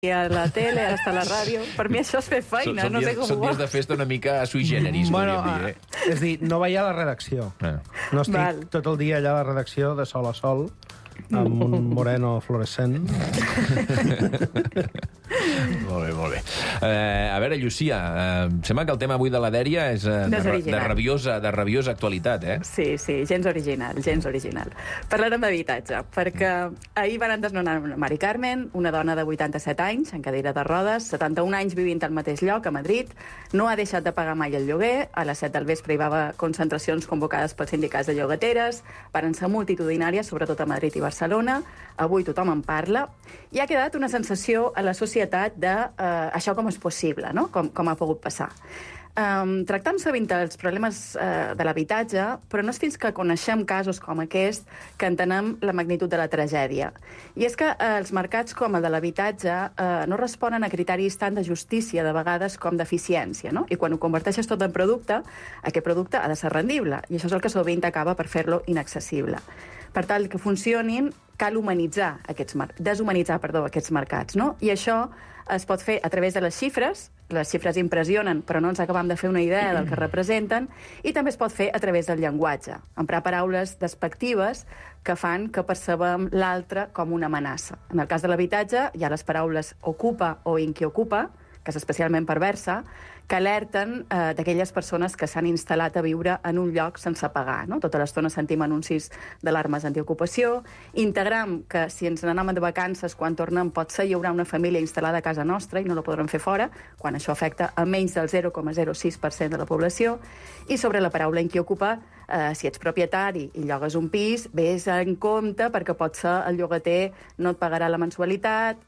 a la tele, hasta la ràdio. Per mi això és fer feina, no sé com ho Són dies de festa una mica sui generis, podríem dir. És a dir, no vaig a la redacció. No estic tot el dia allà a la redacció, de sol a sol, amb un moreno fluorescent. Molt bé, molt bé. A veure, Llucia, sembla que el tema avui de la Dèria és de rabiosa actualitat, eh? Sí, gens original, gens original. Parlarem d'habitatge, perquè ahir van desnonar Mari Carmen, una dona de 87 anys, en cadira de rodes, 71 anys vivint al mateix lloc, a Madrid, no ha deixat de pagar mai el lloguer, a les 7 del vespre hi va haver concentracions convocades pels sindicats de llogateres, varen ser multitudinàries, sobretot a Madrid i Barcelona, avui tothom en parla, i ha quedat una sensació a la societat de això com és possible, no? Com ha pogut passar. Tractam sovint els problemes de l'habitatge, però no és fins que coneixem casos com aquest que entenem la magnitud de la tragèdia. I és que els mercats com el de l'habitatge no responen a criteris tant de justícia, de vegades, com d'eficiència, no? I quan ho converteixes tot en producte, aquest producte ha de ser rendible, i això és el que sovint acaba per fer-lo inaccessible. Per tal que funcionin, cal deshumanitzar aquests mercats, no? I això es pot fer a través de les xifres impressionen, però no ens acabem de fer una idea del que representen, i també es pot fer a través del llenguatge, emprar paraules despectives que fan que percebem l'altre com una amenaça. En el cas de l'habitatge hi ha les paraules ocupa o inquiocupa, que és especialment perversa, que alerten d'aquelles persones que s'han instal·lat a viure en un lloc sense pagar. No? Tota l'estona sentim anuncis d'alarmes antiocupació. Integram, que si ens n'anem de vacances, quan tornem, potser hi haurà una família instal·lada a casa nostra i no la podrem fer fora, quan això afecta a menys del 0,06% de la població. I sobre la paraula inquiocupa, si ets propietari i llogues un pis, vés en compte perquè potser el llogater no et pagarà la mensualitat,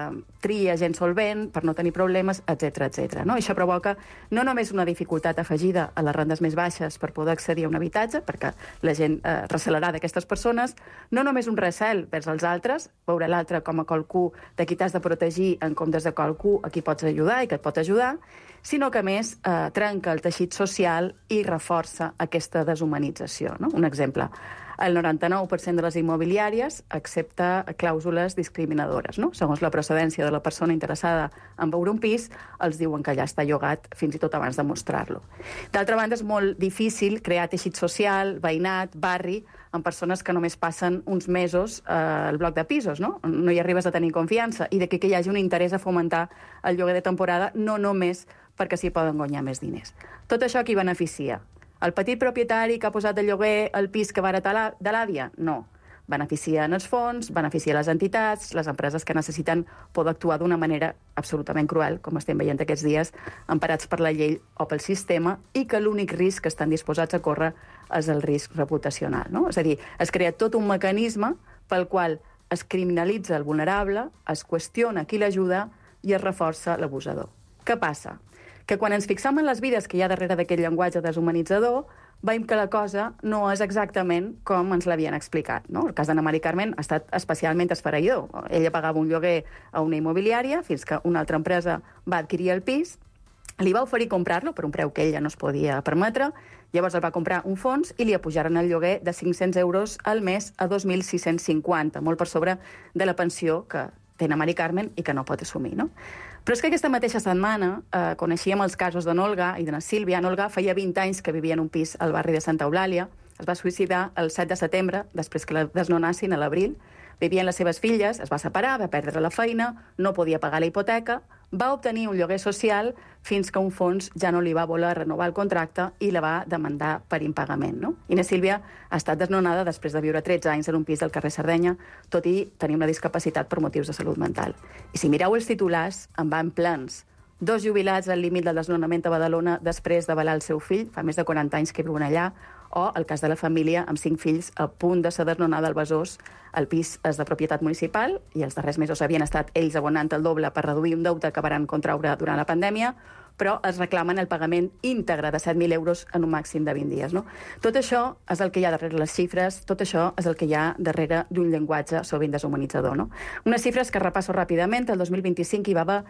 tria gent solvent per no tenir problemes, etc. No? Això provoca no només una dificultat afegida a les rendes més baixes per poder accedir a un habitatge, perquè la gent recelarà d'aquestes persones, no només un recel vers els altres, veure l'altre com a qualcú de qui t'has de protegir en comptes de qualcú a qui pots ajudar i que et pot ajudar, sinó que, a més, trenca el teixit social i reforça aquesta deshumanització. No? Un exemple, el 99% de les immobiliàries accepta clàusules discriminadores. No? Segons la procedència de la persona interessada en veure un pis, els diuen que ja està llogat fins i tot abans de mostrar-lo. D'altra banda, és molt difícil crear teixit social, veïnat, barri, amb persones que només passen uns mesos al bloc de pisos, no? No hi arribes a tenir confiança, i que hi hagi un interès a fomentar el lloguer de temporada, no només perquè s'hi poden guanyar més diners. Tot això qui beneficia? El petit propietari que ha posat de lloguer el pis que va heretar de l'àvia? No. Beneficien els fons, beneficien les entitats, les empreses que necessiten poder actuar d'una manera absolutament cruel, com estem veient aquests dies, emparats per la llei o pel sistema, i que l'únic risc que estan disposats a córrer és el risc reputacional. No? És a dir, es crea tot un mecanisme pel qual es criminalitza el vulnerable, es qüestiona qui l'ajuda i es reforça l'abusador. Què passa? Que quan ens fixem en les vides que hi ha darrere d'aquest llenguatge deshumanitzador, veiem que la cosa no és exactament com ens l'havien explicat. No? El cas d'Anna Mari Carmen ha estat especialment esfereïdor. Ella pagava un lloguer a una immobiliària fins que una altra empresa va adquirir el pis, li va oferir comprar-lo per un preu que ella no es podia permetre, llavors el va comprar un fons i li apujaren el lloguer de 500 euros al mes a 2.650, molt per sobre de la pensió que té Mari Carmen i que no pot assumir, no? Però és que aquesta mateixa setmana coneixíem els casos de Olga i de Sílvia. Olga feia 20 anys que vivia en un pis al barri de Santa Eulàlia, es va suïcidar el 7 de setembre, després que la desnonassin a l'abril, vivien les seves filles, es va separar, va perdre la feina, no podia pagar la hipoteca, va obtenir un lloguer social fins que un fons ja no li va voler renovar el contracte i la va demandar per impagament. No? Inés Sílvia ha estat desnonada després de viure 13 anys en un pis del carrer Sardenya, tot i tenir una discapacitat per motius de salut mental. I si mireu els titulars, en van plens. 2 jubilats al límit del desnonament a Badalona després d'avalar el seu fill, fa més de 40 anys que viuen allà, o el cas de la família amb 5 fills a punt de ser desnonada al Besòs. El pis és de propietat municipal i els darrers mesos havien estat ells abonant el doble per reduir un deute que van contraure durant la pandèmia, però es reclamen el pagament íntegre de 7.000 euros en un màxim de 20 dies. No? Tot això és el que hi ha darrere les xifres, tot això és el que hi ha darrere d'un llenguatge sovint deshumanitzador. No? Unes xifres que repasso ràpidament. El 2025 hi va haver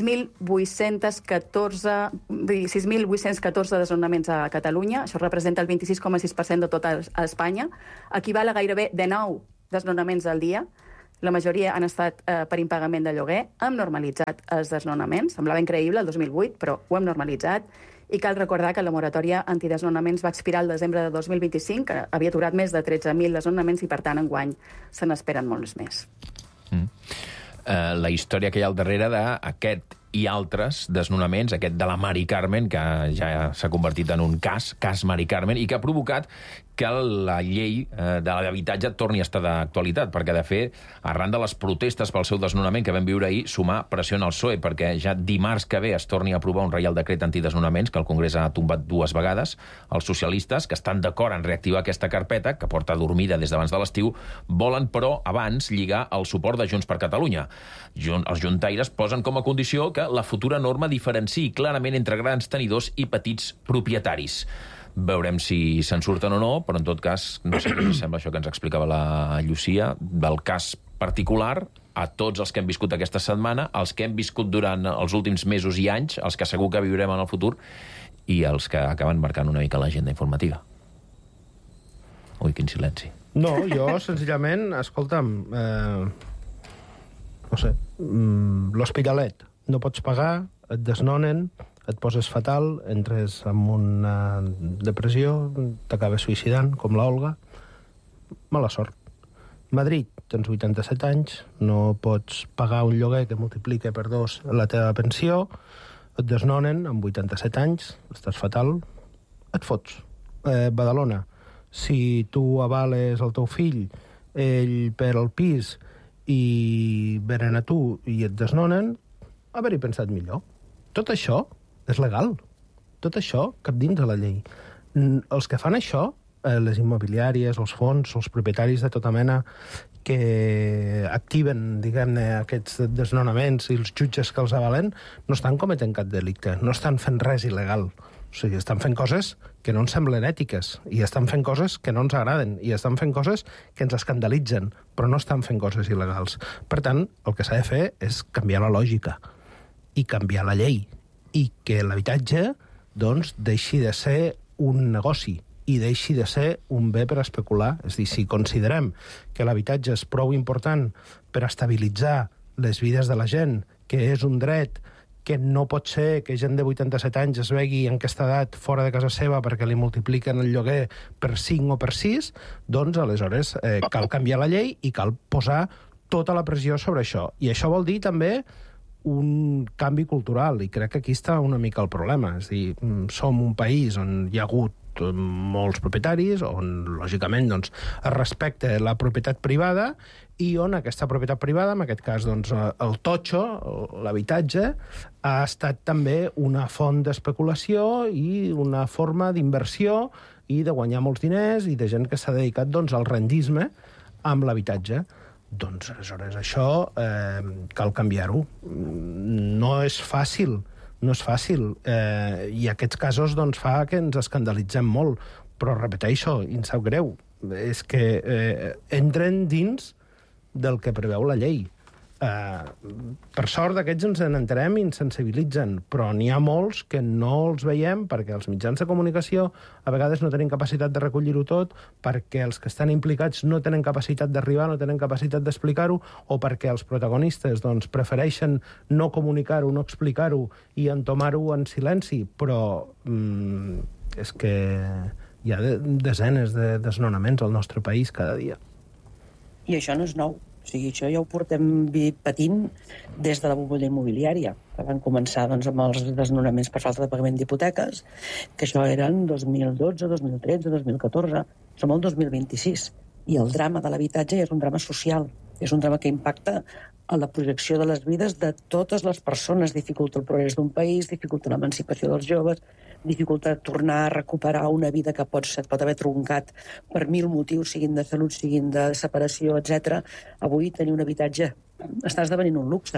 6.814 desnonaments a Catalunya, això representa el 26,6% de tot a Espanya, equival a gairebé de 9 desnonaments al dia. La majoria han estat per impagament de lloguer. Hem normalitzat els desnonaments. Semblava increïble el 2008, però ho hem normalitzat. I cal recordar que la moratòria antidesnonaments va expirar el desembre de 2025, que havia aturat més de 13.000 desnonaments i, per tant, enguany se n'esperen molts més. La història que hi ha al darrere d'aquest i altres desnonaments, aquest de la Mari Carmen, que ja s'ha convertit en un cas Mari Carmen, i que ha provocat que la llei de l'habitatge torni a estar d'actualitat, perquè, de fet, arran de les protestes pel seu desnonament que vam viure ahir, sumar pressiona al PSOE, perquè ja dimarts que ve es torni a aprovar un reial decret antidesnonaments, que el Congrés ha tombat 2 vegades. Els socialistes, que estan d'acord en reactivar aquesta carpeta, que porta dormida des d'abans de l'estiu, volen, però, abans lligar el suport de Junts per Catalunya. Els juntaires posen com a condició que la futura norma diferenciï clarament entre grans tenidors i petits propietaris. Veurem si se'n surten o no, però en tot cas, no sé què us sembla això que ens explicava la Llucia, del cas particular, a tots els que hem viscut aquesta setmana, els que hem viscut durant els últims mesos i anys, els que segur que viurem en el futur, i els que acaben marcant una mica l'agenda informativa. Ui, quin silenci. No, jo, senzillament, escolta'm, no sé, l'hospitalet, no pots pagar, et desnonen, et poses fatal, entres en una depressió, t'acabes suïcidant, com l'Olga. Mala sort. Madrid, tens 87 anys, no pots pagar un lloguer que multiplica per 2 la teva pensió, et desnonen amb 87 anys, estàs fatal, et fots. Badalona, si tu avales el teu fill, ell per al pis i venen a tu i et desnonen, haver-hi pensat millor. Tot això és legal. Tot això cap dins de la llei. Els que fan això, les immobiliàries, els fons, els propietaris de tota mena que activen, diguem-ne, aquests desnonaments i els jutges que els avalen, no estan cometent cap delicte, no estan fent res il·legal. O sigui, estan fent coses que no ens semblen ètiques, i estan fent coses que no ens agraden, i estan fent coses que ens escandalitzen, però no estan fent coses il·legals. Per tant, el que s'ha de fer és canviar la lògica i canviar la llei, i que l'habitatge, doncs, deixi de ser un negoci i deixi de ser un bé per especular. És a dir, si considerem que l'habitatge és prou important per estabilitzar les vides de la gent, que és un dret que no pot ser que gent de 87 anys es vegi en aquesta edat fora de casa seva perquè li multipliquen el lloguer per 5 o per 6, doncs aleshores cal canviar la llei i cal posar tota la pressió sobre això. I això vol dir també un canvi cultural, i crec que aquí està una mica el problema. És a dir, som un país on hi ha hagut molts propietaris, on, lògicament, doncs, es respecta la propietat privada, i on aquesta propietat privada, en aquest cas, doncs, el totxo, l'habitatge, ha estat també una font d'especulació i una forma d'inversió i de guanyar molts diners, i de gent que s'ha dedicat, doncs, al rendisme amb l'habitatge. Doncs, aleshores, això cal canviar-ho. No és fàcil, no és fàcil. I aquests casos, doncs, fa que ens escandalitzem molt. Però, repeteixo, i em sap greu, és que entren dins del que preveu la llei. Per sort, d'aquests ens n'enterem i ens sensibilitzen, però n'hi ha molts que no els veiem perquè els mitjans de comunicació a vegades no tenen capacitat de recollir-ho tot, perquè els que estan implicats no tenen capacitat d'arribar, no tenen capacitat d'explicar-ho, o perquè els protagonistes, doncs, prefereixen no comunicar-ho, no explicar-ho i entomar-ho en silenci. Però és que hi ha desenes de desnonaments al nostre país cada dia. I això no és nou. O sigui, això ja ho portem patint des de la bombolla immobiliària, que van començar, doncs, amb els desnonaments per falta de pagament d'hipoteques, que això eren 2012, 2013, 2014, som al 2026. I el drama de l'habitatge és un drama social, és un drama que impacta a la projecció de les vides de totes les persones, dificulta el progrés d'un país, dificulta l'emancipació dels joves, dificulta tornar a recuperar una vida que pot haver troncat per 1000 motius, siguin de salut, siguin de separació, etc. Avui tenir un habitatge està esdevenint un luxe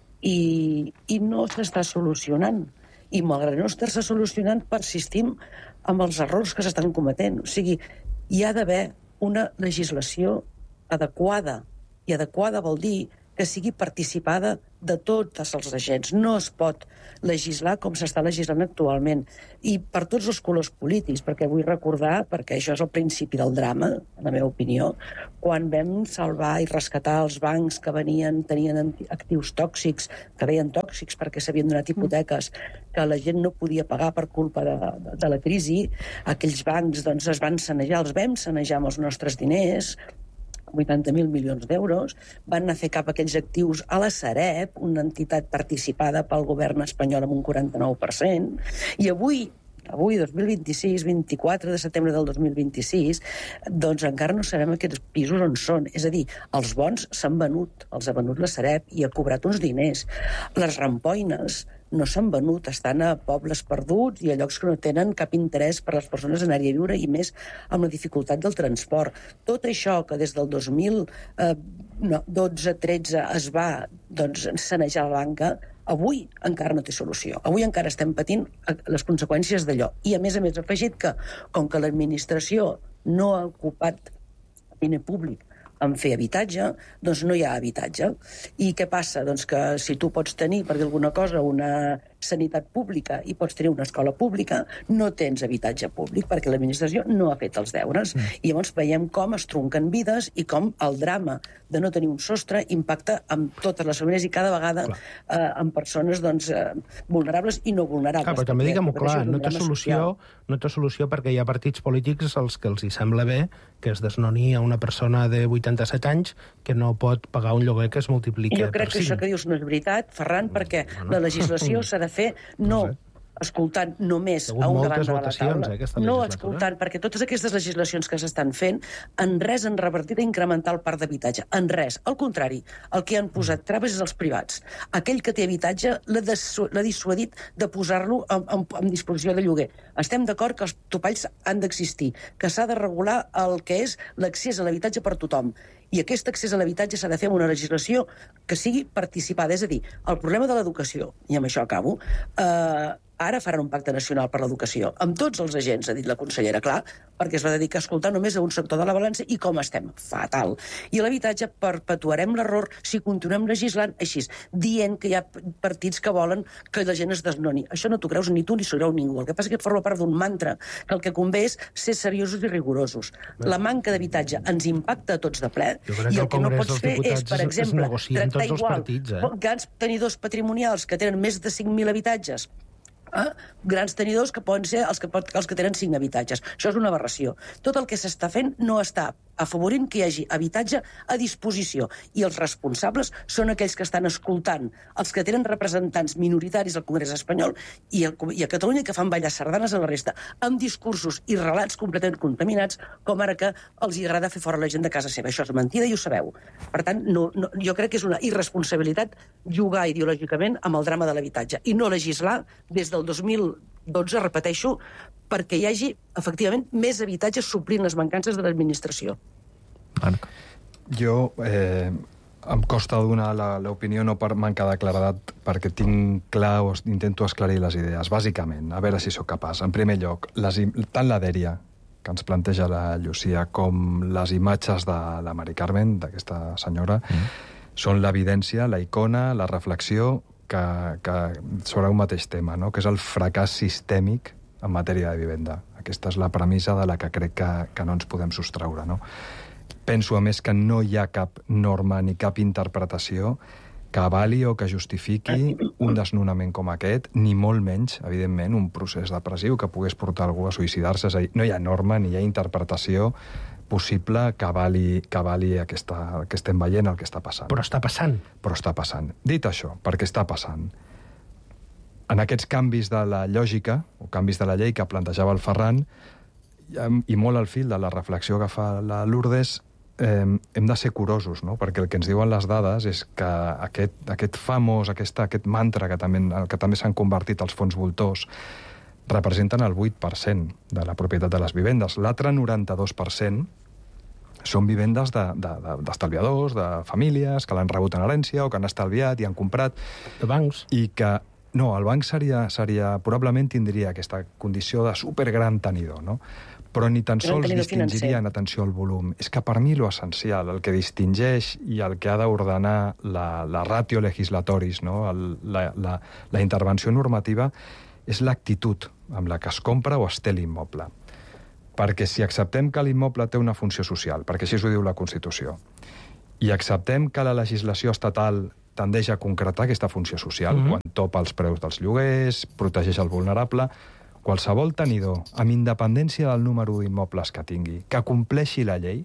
i no s'està solucionant. I malgrat no estar-se solucionant, persistim amb els errors que s'estan cometent. O sigui, hi ha d'haver una legislació adequada, i adequada vol dir que sigui participada de tots els agents. No es pot legislar com s'està legislant actualment. I per tots els colors polítics, perquè vull recordar, perquè això és el principi del drama, en la meva opinió, quan vam salvar i rescatar els bancs que tenien actius tòxics, que deien tòxics perquè s'havien donat hipoteques, que la gent no podia pagar per culpa de la crisi, aquells bancs doncs, es van sanejar, els vam sanejar amb els nostres diners, 80.000 milions d'euros, van anar a fer cap a aquells actius a la Sareb, una entitat participada pel govern espanyol amb un 49%, i avui, 2026-24 de setembre del 2026, doncs encara no sabem aquests pisos on són. És a dir, els bons s'han venut, els ha venut la Sareb i ha cobrat uns diners. Les rampoines no s'han venut, estan a pobles perduts i a llocs que no tenen cap interès per les persones anar-hi a viure, i més amb la dificultat del transport. Tot això que des del 2012-13 es va sanejar la banca, avui encara no té solució. Avui encara estem patint les conseqüències d'allò. I a més afegit que, com que l'administració no ha ocupat diner públic en fer habitatge, doncs no hi ha habitatge. I què passa? Doncs que si tu pots tenir, per dir alguna cosa, una sanitat pública i pots tenir una escola pública, no tens habitatge públic perquè l'administració no ha fet els deures. I llavors veiem com es trunquen vides i com el drama de no tenir un sostre impacta en totes les famílies i cada vegada en persones vulnerables i no vulnerables. Però també diguem-ho clar, no té solució perquè hi ha partits polítics als que els hi sembla bé que es desnoni a una persona de 87 anys que no pot pagar un lloguer que es multipliqui per 5. Jo crec que això que dius no és veritat, Ferran, perquè la legislació s'ha de fer escoltant només a una banda de la taula, no escoltant, perquè totes aquestes legislacions que s'estan fent en res han revertit a incrementar el parc d'habitatge, en res. Al contrari, el que han posat traves és els privats. Aquell que té habitatge l'ha dissuadit de posar-lo en disposició de lloguer. Estem d'acord que els topalls han d'existir, que s'ha de regular el que és l'accés a l'habitatge per tothom. I aquest accés a l'habitatge s'ha de fer amb una legislació que sigui participada. És a dir, el problema de l'educació, i amb això acabo, ara faran un pacte nacional per l'educació, amb tots els agents, ha dit la consellera, clar, perquè es va dedicar a escoltar només a un sector de la balança, i com estem? Fatal. I a l'habitatge perpetuarem l'error si continuem legislant així, dient que hi ha partits que volen que la gent es desnoni. Això no t'ho creus ni tu ni s'ho creu ningú. El que passa és que forma part d'un mantra, que el que convé és ser seriosos i rigorosos. La manca d'habitatge ens impacta a tots de ple, i el que no pots fer és, per exemple, tractar igual grans tenidors patrimonials que tenen més de 5.000 habitatges, grans tenidors que poden ser els que tenen 5 habitatges. Això és una aberració. Tot el que s'està fent no està afavorint que hi hagi habitatge a disposició, i els responsables són aquells que estan escoltant els que tenen representants minoritaris al Congrés espanyol i a Catalunya, que fan ballar sardanes a la resta, amb discursos i relats completament contaminats, com ara que els agrada fer fora la gent de casa seva. Això és mentida i ho sabeu. Per tant, jo crec que és una irresponsabilitat jugar ideològicament amb el drama de l'habitatge i no legislar des del 2012, repeteixo, perquè hi hagi, efectivament, més habitatges suplint les mancances de l'administració. Marc? Jo em costa donar l'opinió no per manca de claredat, perquè tinc clar o intento esclarir les idees. Bàsicament, a veure si sóc capaç. En primer lloc, tant la dèria que ens planteja la Llucia com les imatges de la Mari Carmen, d'aquesta senyora, són l'evidència, la icona, la reflexió sobre un mateix tema, no? Que és el fracàs sistèmic en matèria de vivenda. Aquesta és la premissa de la que crec que no ens podem sostreure, no? Penso, a més, que no hi ha cap norma ni cap interpretació que avali o que justifiqui un desnonament com aquest, ni molt menys, evidentment, un procés depressiu que pogués portar algú a suïcidar-se. És a dir, no hi ha norma ni hi ha interpretació possible que avali el que estem veient, el que està passant. Però està passant. Però està passant. Dit això, perquè està passant, en aquests canvis de la lògica, o canvis de la llei que plantejava el Ferran, i molt al fil de la reflexió que fa la Lourdes, hem de ser curosos, no? Perquè el que ens diuen les dades és que aquest famós, aquest mantra que també s'han convertit els fons voltors, representen el 8% de la propietat de les vivendes. L'altre 92% són vivendes d'estalviadors, de famílies, que l'han rebut en herència o que han estalviat i han comprat. De bancs. I que, no, el banc probablement tindria aquesta condició de supergran tenidor, no? però ni tan sols distingirien, atenció, el volum. És que per mi lo essencial, el que distingeix i el que ha d'ordenar la ratio legislatoris, no? La intervenció normativa, és l'actitud amb la que es compra o es té l'immoble. Perquè si acceptem que l'immoble té una funció social, perquè així ho diu la Constitució, i acceptem que la legislació estatal tendeix a concretar aquesta funció social, quan topa els preus dels lloguers, protegeix el vulnerable, qualsevol tenidor, amb independència del número d'immobles que tingui, que compleixi la llei,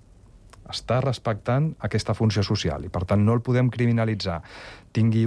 està respectant aquesta funció social i, per tant, no el podem criminalitzar. Tingui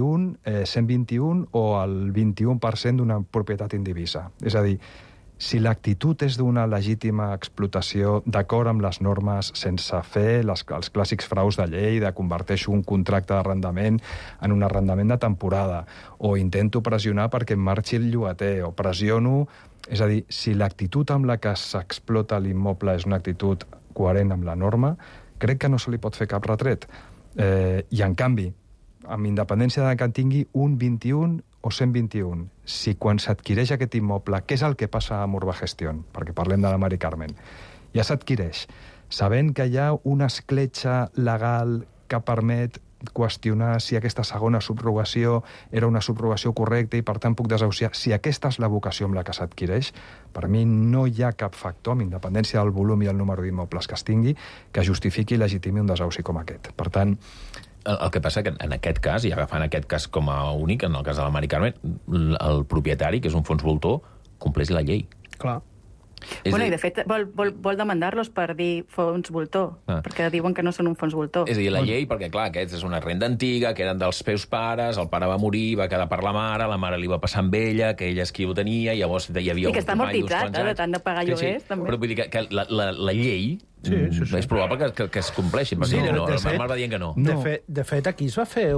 121 o el 21% d'una propietat indivisa. És a dir, si l'actitud és d'una legítima explotació d'acord amb les normes, sense fer els clàssics fraus de llei, de converteixo un contracte d'arrendament en un arrendament de temporada, o intento pressionar perquè em marxi el llogater, o pressiono... És a dir, si l'actitud amb la que s'explota l'immoble és una actitud coherent amb la norma, crec que no se li pot fer cap retret. I, en canvi, amb independència de que en tingui un 21 o 121, si quan s'adquireix aquest immoble, què és el que passa a Urbagestión, perquè parlem de la Mari Carmen, ja s'adquireix, sabent que hi ha una escletxa legal que permet qüestionar si aquesta segona subrogació era una subrogació correcta i, per tant, puc desahuciar. Si aquesta és la vocació amb la que s'adquireix, per mi no hi ha cap factor, amb independència del volum i el número d'immobles que es tingui, que justifiqui i legitimi un desahuci com aquest. Per tant... El que passa que en aquest cas, i agafant aquest cas com a únic, en el cas de la Mari Carmen, el propietari, que és un fons voltor, compleix la llei. Clar. Bueno, i de fet vol demandar-los per dir fons voltor, perquè diuen que no són un fons voltor. És a dir, la llei, perquè clar, aquesta és una renda antiga, que eren dels seus pares, el pare va morir, va quedar per la mare li va passar amb ella, que ella és qui ho tenia, llavors hi havia... I que està amortitzat, de tant de pagar lloguers, també. Però vull dir que la llei... és probable que es compleixi, perquè el Marc va dient que no. De fet, aquí es va fer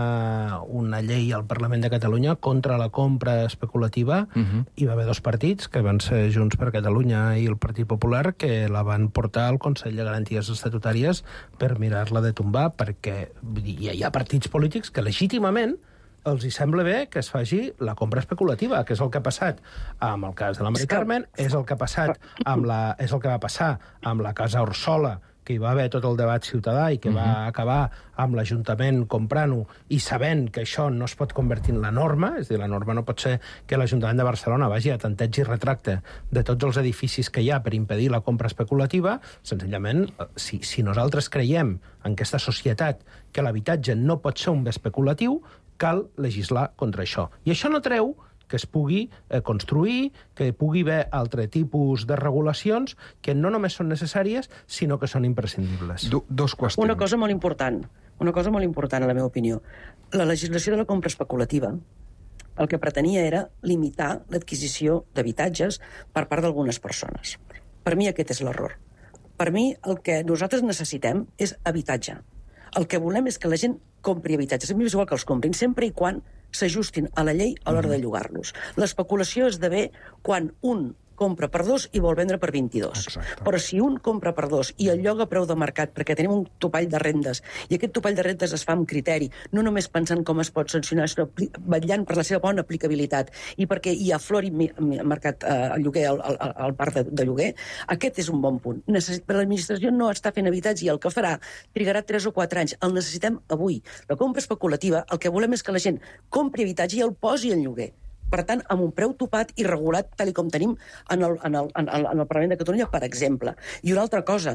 una llei al Parlament de Catalunya contra la compra especulativa. Hi va haver dos partits, que van ser Junts per Catalunya i el Partit Popular, que la van portar al Consell de Garanties Estatutàries per mirar-la de tombar, perquè hi ha partits polítics que legítimament els hi sembla bé que es faci la compra especulativa, que és el que ha passat amb el cas de la Mari Carmen, és el que ha passat és el que va passar amb la Casa Orsola, que hi va haver tot el debat ciutadà i que va acabar amb l'Ajuntament comprant-ho i sabent que això no es pot convertir en la norma, és a dir, la norma no pot ser que l'Ajuntament de Barcelona vagi a tanteig i retracte de tots els edificis que hi ha per impedir la compra especulativa. Senzillament, si nosaltres creiem en aquesta societat que l'habitatge no pot ser un bé especulatiu, cal legislar contra això. I això no treu que es pugui construir, que pugui haver altre tipus de regulacions que no només són necessàries, sinó que són imprescindibles. Dos qüestions. Una cosa molt important, a la meva opinió. La legislació de la compra especulativa el que pretenia era limitar l'adquisició d'habitatges per part d'algunes persones. Per mi aquest és l'error. Per mi el que nosaltres necessitem és habitatge. El que volem és que la gent compri habitatges. A mi és igual que els comprin, sempre i quan s'ajustin a la llei a l'hora de llogar-los. L'especulació esdevé quan un compra per 2 i vol vendre per 22. Exacte. Però si un compra per 2 i el lloga a preu de mercat, perquè tenim un topall de rendes, i aquest topall de rendes es fa amb criteri, no només pensant com es pot sancionar, sinó vetllant per la seva bona aplicabilitat, i perquè hi aflori mercat el lloguer, el parc de lloguer, aquest és un bon punt. L'administració no està fent habitatge i el que farà trigarà 3 o 4 anys. El necessitem avui. La compra especulativa, el que volem és que la gent compri habitatge i el posi en lloguer. Per tant, amb un preu topat i regulat, tal com tenim en el Parlament de Catalunya, per exemple. I una altra cosa,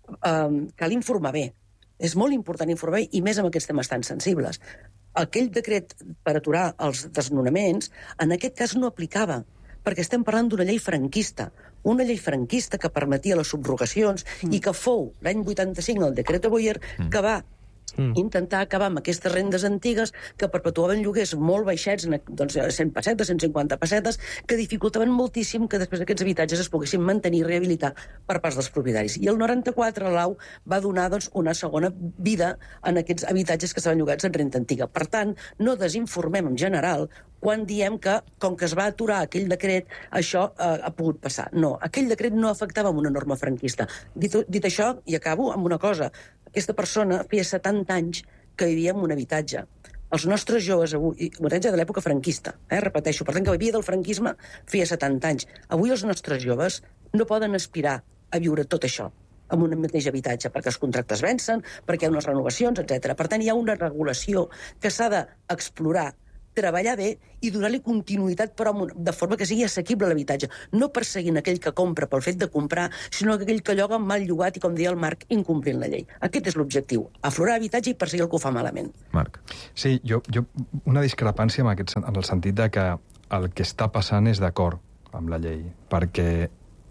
cal informar bé. És molt important informar bé, i més amb aquests temes tan sensibles. Aquell decret per aturar els desnonaments, en aquest cas no aplicava, perquè estem parlant d'una llei franquista. Una llei franquista que permetia les subrogacions i que fou l'any 85, el decret de Boyer, que va intentar acabar amb aquestes rendes antigues que perpetuaven lloguers molt baixets, doncs 100 pessetes, 150 pessetes, que dificultaven moltíssim que després aquests habitatges es poguessin mantenir i rehabilitar per parts dels propietaris. I el 94 l'AU va donar una segona vida en aquests habitatges que estaven llogats en renda antiga. Per tant, no desinformem en general quan diem que, com que es va aturar aquell decret, això ha pogut passar. No, aquell decret no afectava una norma franquista. Dit això, i acabo amb una cosa. Aquesta persona feia 70 anys que vivia en un habitatge. Els nostres joves avui, habitatge de l'època franquista, repeteixo, per tant que vivia del franquisme feia 70 anys. Avui els nostres joves no poden aspirar a viure tot això amb un mateix habitatge, perquè els contractes vencen, perquè hi ha unes renovacions, etc. Per tant, hi ha una regulació que s'ha d'explorar, treballar bé i donar-li continuïtat, però de forma que sigui assequible l'habitatge. No perseguint aquell que compra pel fet de comprar, sinó aquell que lloga mal llogat i, com deia el Marc, incomplint la llei. Aquest és l'objectiu, aflorar habitatge i perseguir el que ho fa malament. Marc. Sí, jo una discrepància en el sentit de que el que està passant és d'acord amb la llei, perquè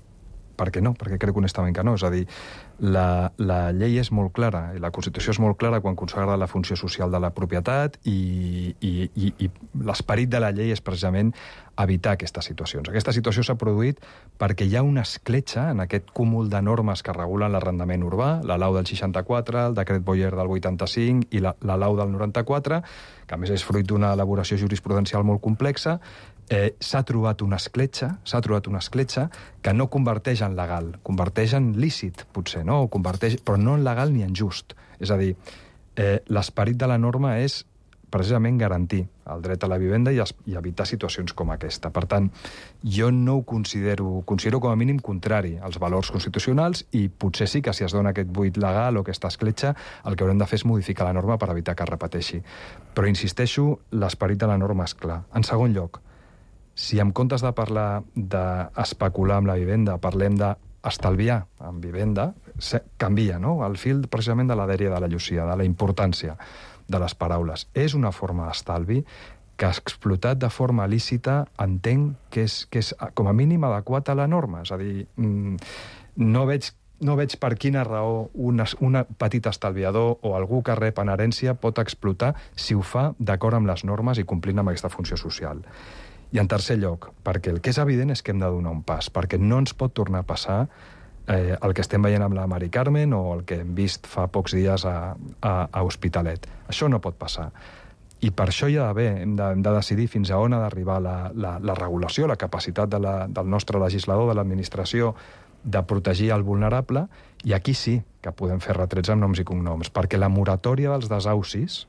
crec honestament que no. És a dir, la llei és molt clara i la Constitució és molt clara quan consagra la funció social de la propietat i l'esperit de la llei és precisament evitar aquestes situacions. Aquesta situació s'ha produït perquè hi ha una escletxa en aquest cúmul de normes que regulen l'arrendament urbà, la lau del 64, el decret Boyer del 85 i la lau del 94, que a més és fruit d'una elaboració jurisprudencial molt complexa. S'ha trobat una escletxa que no converteix en legal, converteix en lícit, potser, no? Però no en legal ni en just. És a dir, l'esperit de la norma és precisament garantir el dret a la vivenda i evitar situacions com aquesta. Per tant, jo no ho considero com a mínim contrari als valors constitucionals i potser sí que si es dona aquest buit legal o aquesta escletxa, el que haurem de fer és modificar la norma per evitar que es repeteixi. Però insisteixo, l'esperit de la norma és clar. En segon lloc, si en comptes de parlar d'especular amb la vivenda, parlem d'estalviar en vivenda, canvia, no? El fil precisament de la dèria de la Llucia, de la importància de les paraules. És una forma d'estalvi que explotat de forma lícita entenc que és com a mínim adequat a la norma. És a dir, no veig per quina raó un petit estalviador o algú que rep en herència pot explotar si ho fa d'acord amb les normes i complint amb aquesta funció social. I en tercer lloc, perquè el que és evident és que hem de donar un pas, perquè no ens pot tornar a passar el que estem veient amb la Mari Carmen o el que hem vist fa pocs dies a Hospitalet. Això no pot passar. I per això hi ha d'haver, hem de decidir fins a on ha d'arribar la regulació, la capacitat del nostre legislador, de l'administració, de protegir el vulnerable, i aquí sí que podem fer retrets amb noms i cognoms, perquè la moratòria dels desaucis,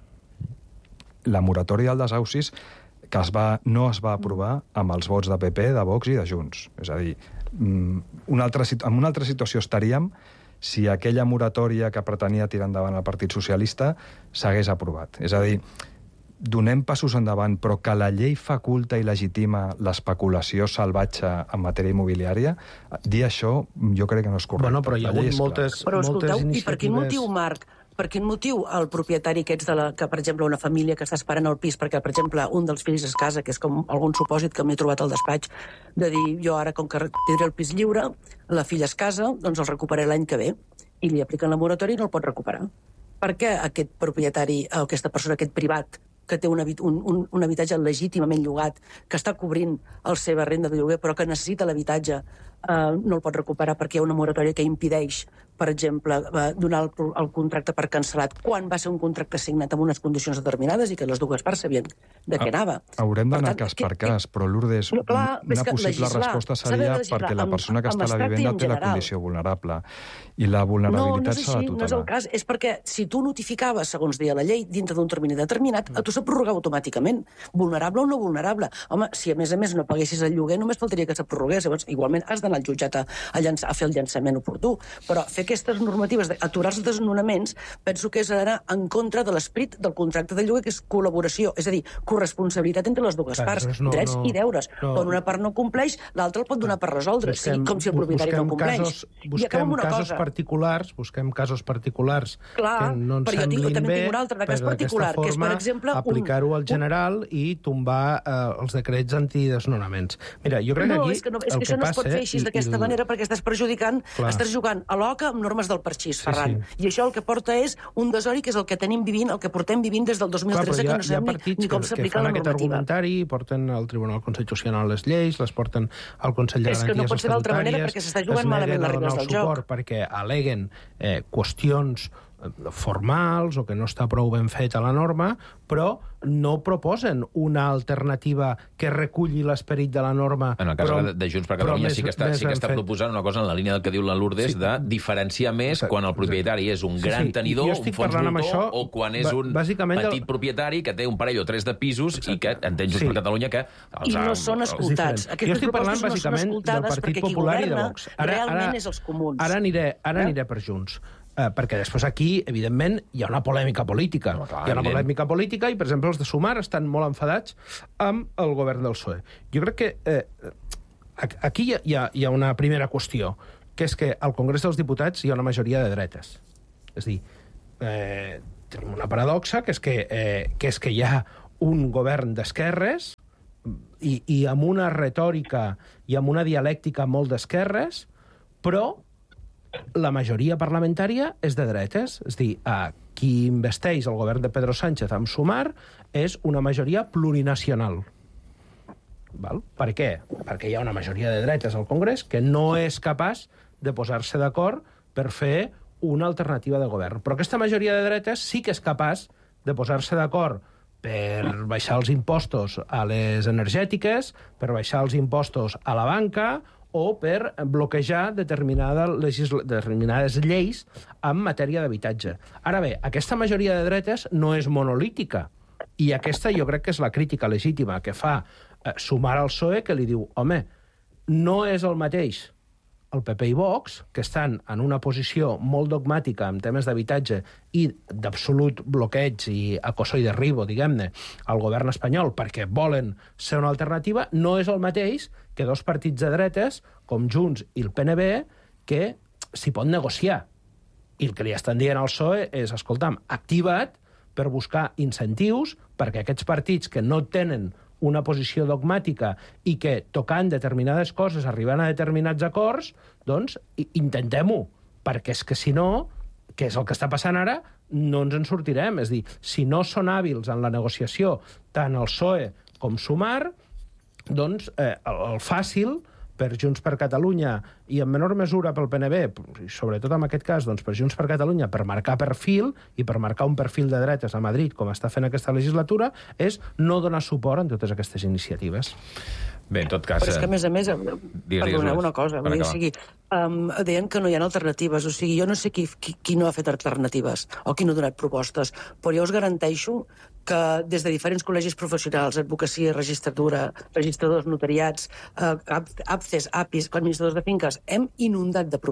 que no es va aprovar amb els vots de PP, de Vox i de Junts. És a dir, en una altra situació estaríem si aquella moratòria que pretenia tirar endavant el Partit Socialista s'hagués aprovat. És a dir, donem passos endavant, però que la llei faculta i legitima l'especulació salvatge en matèria immobiliària, dir això jo crec que no és correcte. Bueno, però hi ha hagut moltes iniciatives... I per quin motiu, Marc? Per quin motiu el propietari aquests que, per exemple, una família que està esperant el pis perquè, per exemple, un dels fills es casa, que és com algun supòsit que m'he trobat al despatx, de dir, jo ara, com que tindré el pis lliure, la filla es casa, doncs el recuperaré l'any que ve, i li apliquen la moratòria i no el pot recuperar. Per què aquest propietari, o aquesta persona, aquest privat, que té un habitatge legítimament llogat, que està cobrint la seva renda de lloguer, però que necessita l'habitatge, no el pot recuperar perquè hi ha una moratòria que impedeix, per exemple, donar el contracte per cancel·lat quan va ser un contracte signat amb unes condicions determinades i que les dues parts sabien de què anava. Haurem d'anar cas per cas, però Lourdes, una possible resposta seria perquè la persona que està a la vivenda té la condició vulnerable. I la vulnerabilitat s'ha de tutelar. No és el cas. És perquè si tu notificaves, segons deia la llei, dintre d'un termini determinat, a tu se prorrogava automàticament. Vulnerable o no vulnerable. Home, si a més no paguessis el lloguer, només faltaria que se prorrogués. Llavors, igualment has d'anar al jutjat a fer el llançament oportú. Però fer aquestes normatives d'aturar els desnonaments, penso que és anar en contra de l'esperit del contracte de lloguer, que és col·laboració, és a dir, corresponsabilitat entre les dues parts, drets i deures. Quan una part no compleix, l'altra el pot donar per resoldre, com si el propietari no compleix. Busquem casos particulars que no ens semblin bé per d'aquesta forma aplicar-ho al general i tombar els decrets antidesnonaments. Mira, jo crec que aquí el que passa... És que això no es pot fer així d'aquesta manera perquè estàs perjudicant, estàs jugant a l'oca amb normes del parxís, Ferran. I això el que porta és un desori que és el que tenim vivint, el que portem vivint des del 2013, que no sabem ni com s'aplica la normativa. Aquest argumentari, porten al Tribunal Constitucional les lleis, les porten al Consell de Garanties Estatutàries, és que no pot ser d'altra manera perquè s'està jugant malament les regles del joc. Perquè aleguen qüestions formals o que no està prou ben feta la norma, però no proposen una alternativa que reculli l'esperit de la norma. En el cas de Junts per Catalunya sí que està proposant una cosa en la línia del que diu la Lourdes, de diferenciar més quan el propietari és un gran tenidor, un fons voltor, o quan és un petit propietari que té un parell o tres de pisos i que entén Junts per Catalunya que... I no són escoltats. Jo estic parlant bàsicament del Partit Popular i de Vox. Realment és els comuns. Ara aniré per Junts. Perquè després aquí, evidentment, hi ha una polèmica política. Hi ha una polèmica política i, per exemple, els de Sumar estan molt enfadats amb el govern del PSOE. Jo crec que aquí hi ha una primera qüestió, que és que al Congrés dels Diputats hi ha una majoria de dretes. És a dir, tenim una paradoxa, que és que hi ha un govern d'esquerres i amb una retòrica i amb una dialèctica molt d'esquerres, però la majoria parlamentària és de dretes. És a dir, qui investeix el govern de Pedro Sánchez amb Sumar és una majoria plurinacional. Val? Per què? Perquè hi ha una majoria de dretes al Congrés que no és capaç de posar-se d'acord per fer una alternativa de govern. Però aquesta majoria de dretes sí que és capaç de posar-se d'acord per baixar els impostos a les energètiques, per baixar els impostos a la banca o per bloquejar determinades lleis en matèria d'habitatge. Ara bé, aquesta majoria de dretes no és monolítica, i aquesta jo crec que és la crítica legítima que fa Sumar al PSOE, que li diu, home, no és el mateix el PP i Vox, que estan en una posició molt dogmàtica en temes d'habitatge i d'absolut bloqueig i acoso i derribo, diguem-ne, al govern espanyol perquè volen ser una alternativa, no és el mateix que dos partits de dretes, com Junts i el PNB, que s'hi pot negociar. I el que li estan dient al PSOE és, escolta'm, activa't per buscar incentius perquè aquests partits que no tenen una posició dogmàtica i que, tocant determinades coses, arribant a determinats acords, doncs intentem-ho, perquè és que si no, que és el que està passant ara, no ens en sortirem. És a dir, si no són hàbils en la negociació tant el PSOE com Sumar, doncs el fàcil per Junts per Catalunya i en menor mesura pel PNB, i sobretot en aquest cas doncs, per Junts per Catalunya, per marcar perfil i per marcar un perfil de dretes a Madrid, com està fent aquesta legislatura, és no donar suport en totes aquestes iniciatives. Bé, en tot cas... Però és que, a més, perdoneu una cosa, deien que no hi ha alternatives, o sigui, jo no sé qui no ha fet alternatives o qui no ha donat propostes, però jo us garanteixo que des de diferents col·legis professionals, advocacia, registratura, registradors, notariats, APCES, APIs, administradors de finques, hem inundat de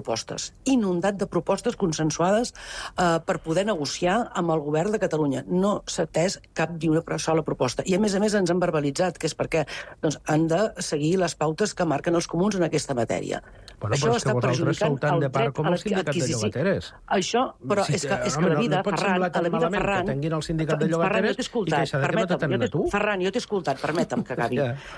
propostes consensuades per poder negociar amb el govern de Catalunya. No s'ha atès cap ni una sola proposta. I a més ens han verbalitzat, que és perquè han de seguir les pautes que marquen els comuns en aquesta matèria. Bueno, però és que vosaltres sou tan de part com el sindicat de llogateres. Això, però és que la vida, Ferran... que tinguin el sindicat de llogateres i que això de que no t'atenen a tu. Ferran, jo t'he escoltat, permetem que acabi.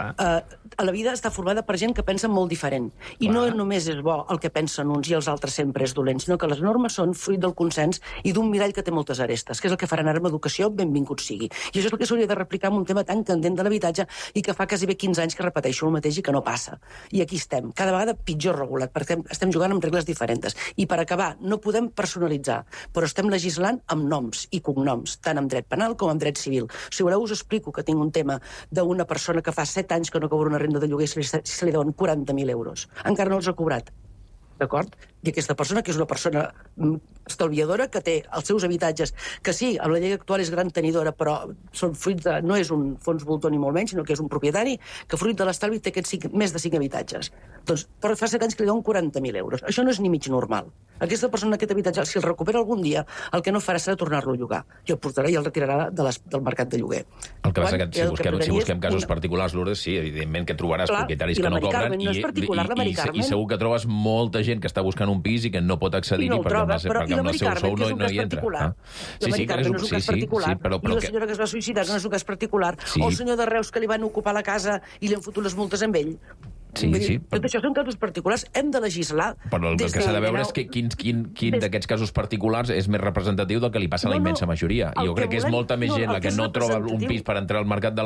La vida està formada per gent que pensa molt diferent. I no només és bo el que pensen uns i els altres sempre és dolent, sinó que les normes són fruit del consens i d'un mirall que té moltes arestes, que és el que faran ara amb educació, benvingut sigui. I això és el que s'hauria de replicar en un tema tan candent de l'habitatge i que fa quasi bé 15 anys que repeteixo el mateix i que no passa. I aquí estem, cada vegada pitjor regulat, perquè estem jugant amb regles diferents. I per acabar, no podem personalitzar, però estem legislant amb noms i cognoms, tant amb dret penal com amb dret civil. Si voleu, us explico que tinc un tema d'una persona que fa 7 anys que no cobra una renda de lloguer i se li deuen 40.000 euros. Encara no els ha cobrat. D'acord? I aquesta persona, que és una persona estalviadora, que té els seus habitatges, que sí, amb la llei actual és gran tenidora, però són fruit de, no és un fons voltor ni molt menys, sinó que és un propietari que fruit de l'estalvi té més de 5 habitatges. Doncs, però fa 7 anys que li deuen 40.000 euros. Això no és ni mig normal. Aquesta persona, aquest habitatge, si el recupera algun dia, el que no farà serà tornar-lo a llogar. I el portarà i el retirarà del mercat de lloguer. El que passa que si busquem casos particulars, Lourdes, sí, evidentment que trobaràs propietaris que no cobren i segur que trobes molta gent que està buscant un pis i que no pot accedir-hi perquè amb el seu sou no hi entra. La Mari Carmen no és un cas particular, i la senyora que es va suïcidar no és un cas particular, o el senyor de Reus que li van ocupar la casa i li han fotut les multes amb ell. Tot això són casos particulars, hem de legislar. Però el que s'ha de veure és que quin d'aquests casos particulars és més representatiu del que li passa a la immensa majoria. I jo crec que és molta més gent la que no troba un pis per entrar al mercat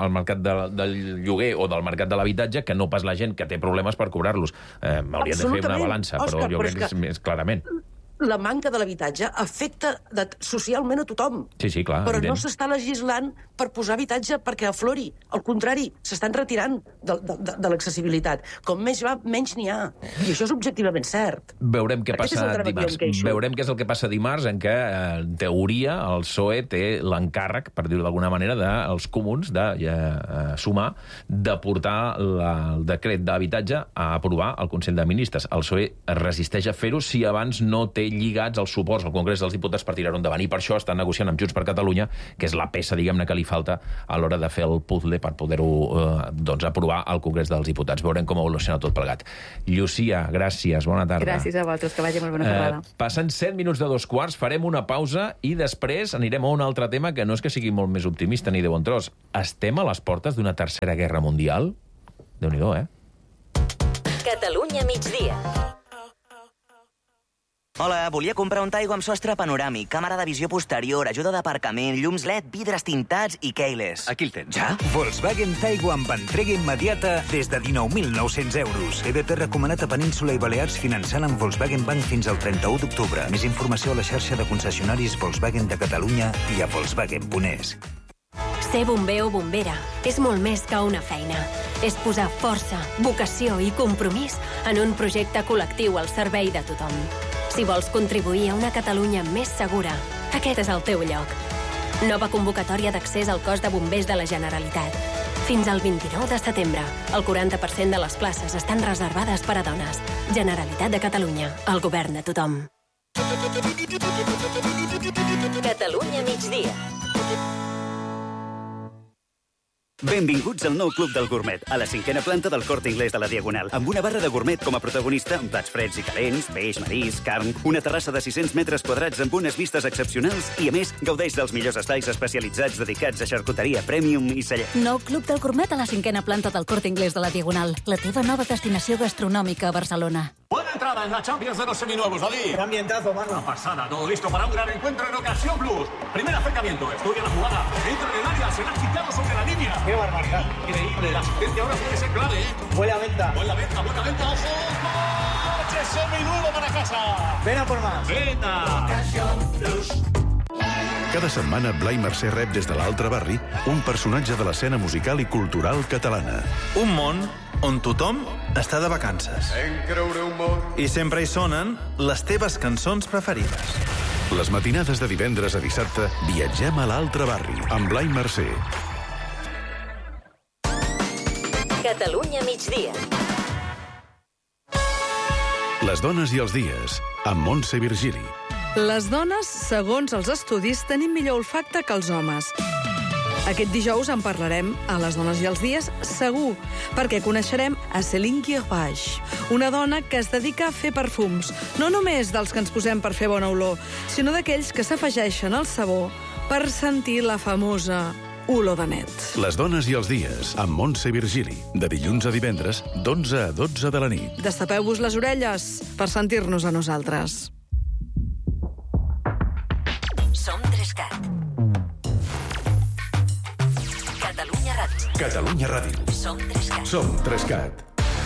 del lloguer o del mercat de l'habitatge que no pas la gent que té problemes per cobrar-los. Hauríem de fer una balança, però jo crec que és més clarament. la manca de l'habitatge afecta socialment a tothom. Sí, clar, però evident. no s'està legislant per posar habitatge perquè aflori. Al contrari, s'estan retirant de l'accessibilitat. Com més va, menys n'hi ha. I això és objectivament cert. Veurem què Aquest és passa el drama dimarts. que em queixo. Veurem què és el que passa dimarts, en què, en teoria, el PSOE té l'encàrrec, per dir-ho d'alguna manera, dels comuns de sumar, de portar el decret d'habitatge a aprovar al Consell de Ministres. El PSOE es resisteix a fer-ho si abans no té lligats els suports al Congrés dels Diputats per tirar-ho endavant. I per això estan negociant amb Junts per Catalunya, que és la peça, diguem-ne, que li falta a l'hora de fer el puzzle per poder-ho aprovar al Congrés dels Diputats. Veurem com evoluciona tot plegat. Llucia, gràcies, bona tarda. Gràcies a vosaltres, que vagi molt bona jornada. Passen 7 minuts de 2:15, farem una pausa i després anirem a un altre tema que no és que sigui molt més optimista ni de bon tros. Estem a les portes d'una tercera guerra mundial? Déu-n'hi-do, Catalunya migdia. Hola, volia comprar un Taigo amb sostre panoràmic, càmera de visió posterior, ajuda d'aparcament, llums LED, vidres tintats i keyless. Aquí el tens. Ja? Volkswagen Taigo amb entrega immediata des de 19.900 euros. EDT recomanat a Península i Balears finançant amb Volkswagen Bank fins al 31 d'octubre. Més informació a la xarxa de concessionaris Volkswagen de Catalunya i a Volkswagen.es. Ser bomber o bombera és molt més que una feina. És posar força, vocació i compromís en un projecte col·lectiu al servei de tothom. Si vols contribuir a una Catalunya més segura, aquest és el teu lloc. Nova convocatòria d'accés al cos de bombers de la Generalitat. Fins al 29 de setembre, el 40% de les places estan reservades per a dones. Generalitat de Catalunya, el govern de tothom. Catalunya migdia. Benvinguts al nou Club del Gourmet, a la 5a planta del Corte Inglés de la Diagonal, amb una barra de gourmet com a protagonista, amb plats freds i calents, peix, marisc, carn, una terrassa de 600 metres quadrats amb unes vistes excepcionals i, a més, gaudeix dels millors espais especialitzats dedicats a xarcuteria premium i celler. Nou Club del Gourmet a la 5a planta del Corte Inglés de la Diagonal, la teva nova destinació gastronòmica a Barcelona. Buena entrada en la Champions de los seminuevos, Ali. Qué ambientazo, mano. Una pasada, todo listo para un gran encuentro en Ocasión Plus. Primer acercamiento, estudia la jugada, entra en el área, será chicado sobre la línea. ¡Qué barbaridad! Increíble, la asistencia ahora puede ser clave, ¿eh? Buena venta, ojo. ¡Coche seminuevo para casa! Ven a por más. Venta. Ocasión Plus. Cada setmana, Blai Mercè rep des de l'altre barri un personatge de l'escena musical i cultural catalana. Un món on tothom està de vacances. I sempre hi sonen les teves cançons preferides. Les matinades de divendres a dissabte viatgem a l'altre barri amb Blai Mercè. Catalunya migdia. Les dones i els dies, amb Montse Virgili. Les dones, segons els estudis, tenim millor olfacte que els homes. Aquest dijous en parlarem a Les dones i els dies, segur, perquè coneixerem a Céline Guirbach, una dona que es dedica a fer perfums, no només dels que ens posem per fer bona olor, sinó d'aquells que s'afegeixen al sabó per sentir la famosa olor de net. Les dones i els dies, amb Montse Virgili, de dilluns a divendres, d'11 a 12 de la nit. Destapeu-vos les orelles per sentir-nos a nosaltres. Som 3CAT. Catalunya Ràdio. Catalunya Ràdio. Som 3CAT. Som 3CAT.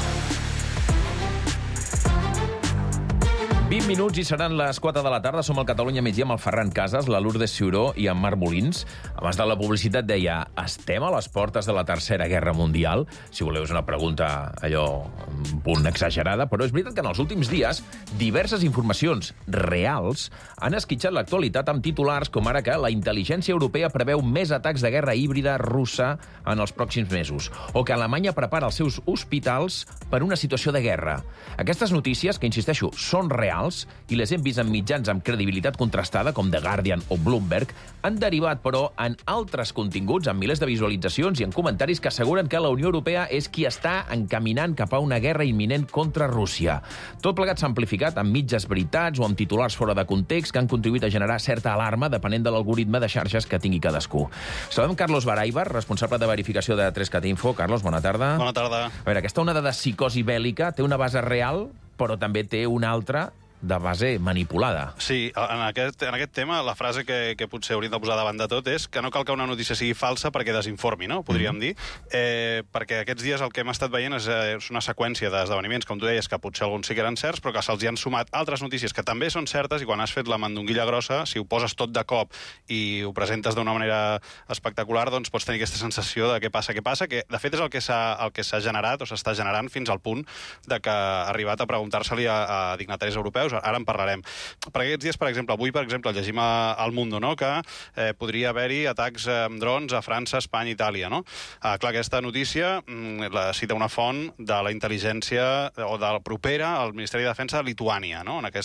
20 minuts i seran les 4 de la tarda. Som al Catalunya migdia amb el Ferran Casas, la Lourdes Ciuró i en Marc Molins. Abans de la publicitat deia, estem a les portes de la Tercera Guerra Mundial? Si voleu, és una pregunta allò un punt exagerada, però és veritat que en els últims dies diverses informacions reals han esquitxat l'actualitat amb titulars com ara que la intel·ligència europea preveu més atacs de guerra híbrida russa en els pròxims mesos, o que Alemanya prepara els seus hospitals per una situació de guerra. Aquestes notícies, que insisteixo, són reals i les hem vist en mitjans amb credibilitat contrastada com The Guardian o Bloomberg, han derivat, però, en altres continguts amb milers de visualitzacions i en comentaris que asseguren que la Unió Europea és qui està encaminant cap a una guerra imminent contra Rússia. Tot plegat s'ha amplificat amb mitges veritats o amb titulars fora de context que han contribuït a generar certa alarma depenent de l'algoritme de xarxes que tingui cadascú. Saludem Carlos Baraibar, responsable de verificació de 3CAT Info. Carlos, bona tarda. Bona tarda. A veure, aquesta onada de psicosi bèl·lica té una base real, però també té una altra de base manipulada. Sí, en aquest tema la frase que potser hauríem de posar davant de tot és que no cal que una notícia sigui falsa perquè desinformi, no? Podríem dir. Perquè aquests dies el que hem estat veient és una seqüència d'esdeveniments, com tu deies, que potser alguns sí que eren certs, però que se'ls hi han sumat altres notícies que també són certes, i quan has fet la mandonguilla grossa, si ho poses tot de cop i ho presentes d'una manera espectacular, doncs pots tenir aquesta sensació de què passa, que de fet és el que s'ha generat o s'està generant fins al punt de que ha arribat a preguntar-se-li a dignataris europeus. Ara en parlarem. Perquè aquests dies, per exemple, avui, llegim al Mundo, no?, que podria haver-hi atacs amb drons a França, Espanya i Itàlia, no? Clar, aquesta notícia la cita una font de la intel·ligència o de la propera al Ministeri de Defensa de Lituània, no? En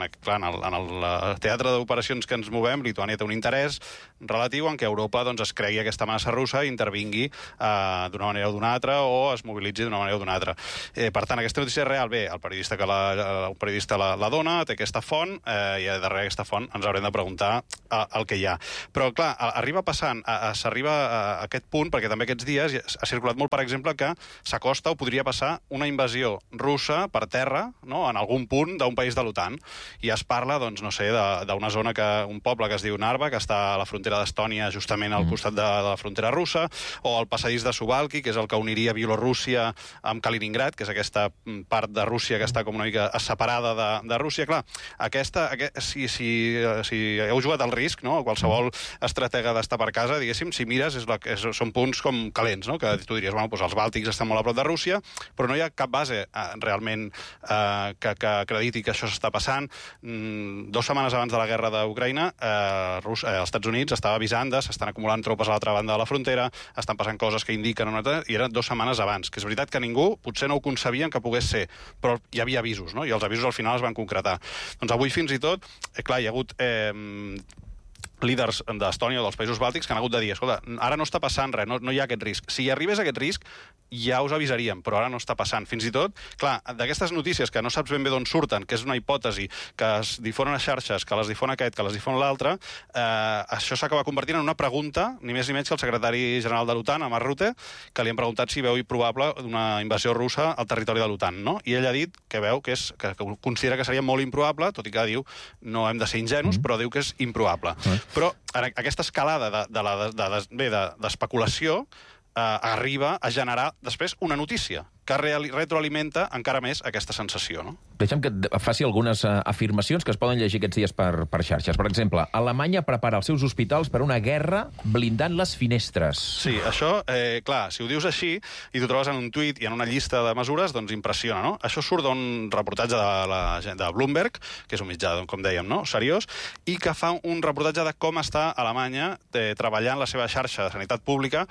el teatre d'operacions que ens movem, Lituània té un interès relatiu en què Europa es cregui aquesta amenaça russa i intervingui d'una manera o d'una altra o es mobilitzi d'una manera o d'una altra. Per tant, aquesta notícia és real. Bé, el periodista la dona, té aquesta font, i darrere aquesta font ens haurem de preguntar el que hi ha. Però, clar, s'arriba a aquest punt, perquè també aquests dies ha circulat molt, per exemple, que s'acosta o podria passar una invasió russa per terra, no?, en algun punt d'un país de l'OTAN. I es parla, d'una zona, un poble que es diu Narva, que està a la frontera d'Estònia, justament al costat de la frontera russa, o el passadís de Suwalki, que és el que uniria Bielorússia amb Kaliningrad, que és aquesta part de Rússia que està com una mica separada de Rússia. Clar, si heu jugat al risc, no?, qualsevol estratega d'estar per casa, diguéssim, si mires, són punts com calents, no?, que tu diries, bueno, els Bàltics estan molt a prop de Rússia, però no hi ha cap base realment que acrediti que això s'està passant. 2 setmanes abans de la guerra d'Ucraïna, els Estats Units estava avisant s'estan acumulant tropes a l'altra banda de la frontera, estan passant coses que indiquen i eren 2 setmanes abans, que és veritat que ningú potser no ho concebien que pogués ser, però hi havia avisos, no?, i els avisos al final es van concretar. Doncs avui fins i tot, clar, hi ha hagut líders d'Estònia o dels països bàltics que han hagut de dir, escolta, ara no està passant res, no hi ha aquest risc. Si hi arribés aquest risc, ja us avisaríem, però ara no està passant. Fins i tot, clar, d'aquestes notícies que no saps ben bé d'on surten, que és una hipòtesi, que es difonen a xarxes, que les difon aquest, que les difon l'altre, això s'acaba convertint en una pregunta, ni més ni menys que el secretari general de l'OTAN, Mark Rutte, que li han preguntat si veu improbable una invasió russa al territori de l'OTAN, no? I ell ha dit que veu que considera que seria molt improbable, tot i que diu, no hem de ser ingenus, però diu que és improbable. Però aquesta escalada d'especulació arriba a generar després una notícia que retroalimenta encara més aquesta sensació, no? Deixa'm que faci algunes afirmacions que es poden llegir aquests dies per xarxes. Per exemple, Alemanya prepara els seus hospitals per una guerra blindant les finestres. Sí, això, clar, si ho dius així i t'ho trobes en un tuit i en una llista de mesures, doncs impressiona, no? Això surt d'un reportatge de Bloomberg, que és un mitjà, com dèiem, no?, seriós, i que fa un reportatge de com està Alemanya treballant la seva xarxa de sanitat pública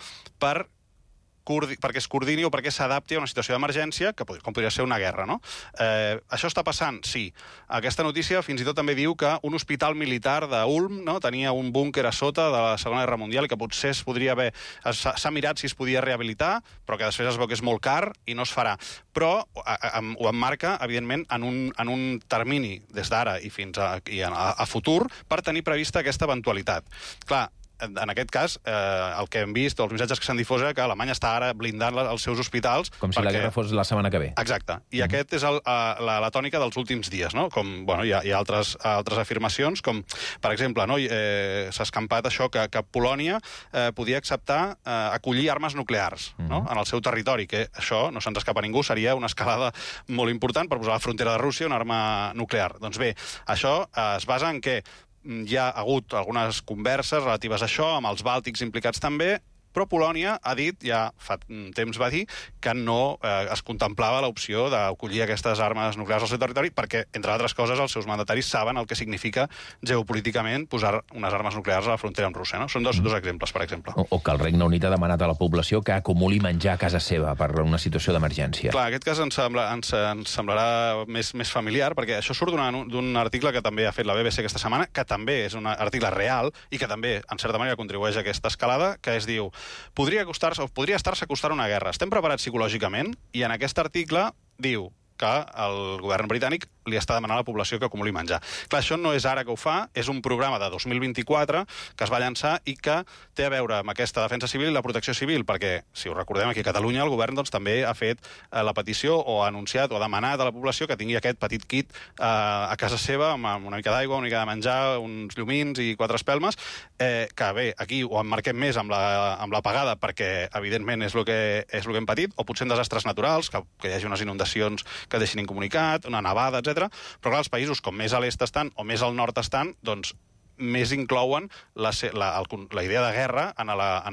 perquè es coordini o perquè s'adapti a una situació d'emergència, com podria ser una guerra, no? Això està passant? Sí. Aquesta notícia fins i tot també diu que un hospital militar d'Ulm, no?, tenia un búnquer a sota de la Segona Guerra Mundial i que potser s'ha mirat si es podia rehabilitar, però que després es veu que és molt car i no es farà. Però ho emmarca, evidentment, en un termini des d'ara i fins a futur per tenir prevista aquesta eventualitat. Clar, en aquest cas, el que hem vist, els missatges que s'han difós, que Alemanya està ara blindant els seus hospitals... Com si la guerra fos la setmana que ve. Exacte. I aquest és la tònica dels últims dies, no? Com, bueno, hi ha altres afirmacions, com, per exemple, no, s'ha escampat això que Polònia podia acceptar acollir armes nuclears, no?, en el seu territori, que això, no se'ns escapa a ningú, seria una escalada molt important per posar a la frontera de Rússia una arma nuclear. Doncs bé, això es basa en què hi ha hagut algunes converses relatives a això, amb els bàltics implicats també, però Polònia ha dit, ja fa temps va dir, que no es contemplava l'opció d'acollir aquestes armes nuclears al seu territori perquè, entre altres coses, els seus mandataris saben el que significa geopolíticament posar unes armes nuclears a la frontera amb Rússia, no? Són dos exemples, per exemple. O que el Regne Unit ha demanat a la població que acumuli menjar a casa seva per una situació d'emergència. Clar, en aquest cas ens semblarà més familiar, perquè això surt d'un article que també ha fet la BBC aquesta setmana, que també és un article real i que també, en certa manera, contribueix a aquesta escalada, que es diu podria estar-se acostant una guerra. Estem preparats psicològicament? I en aquest article diu que el govern britànic li està demanant a la població que acumuli menjar. Clar, això no és ara que ho fa, és un programa de 2024 que es va llançar i que té a veure amb aquesta defensa civil i la protecció civil, perquè, si ho recordem, aquí a Catalunya el govern doncs, també ha fet la petició o ha anunciat o ha demanat a la població que tingui aquest petit kit a casa seva amb una mica d'aigua, una mica de menjar, uns llumins i 4 espelmes, que bé, aquí ho emmarquem més amb la pagada perquè, evidentment, és el que hem patit, o potser en desastres naturals, que hi hagi unes inundacions que deixin incomunicat, una nevada, etc. Però clar, els països com més a l'est estan o més al nord estan, doncs més inclouen la idea de guerra en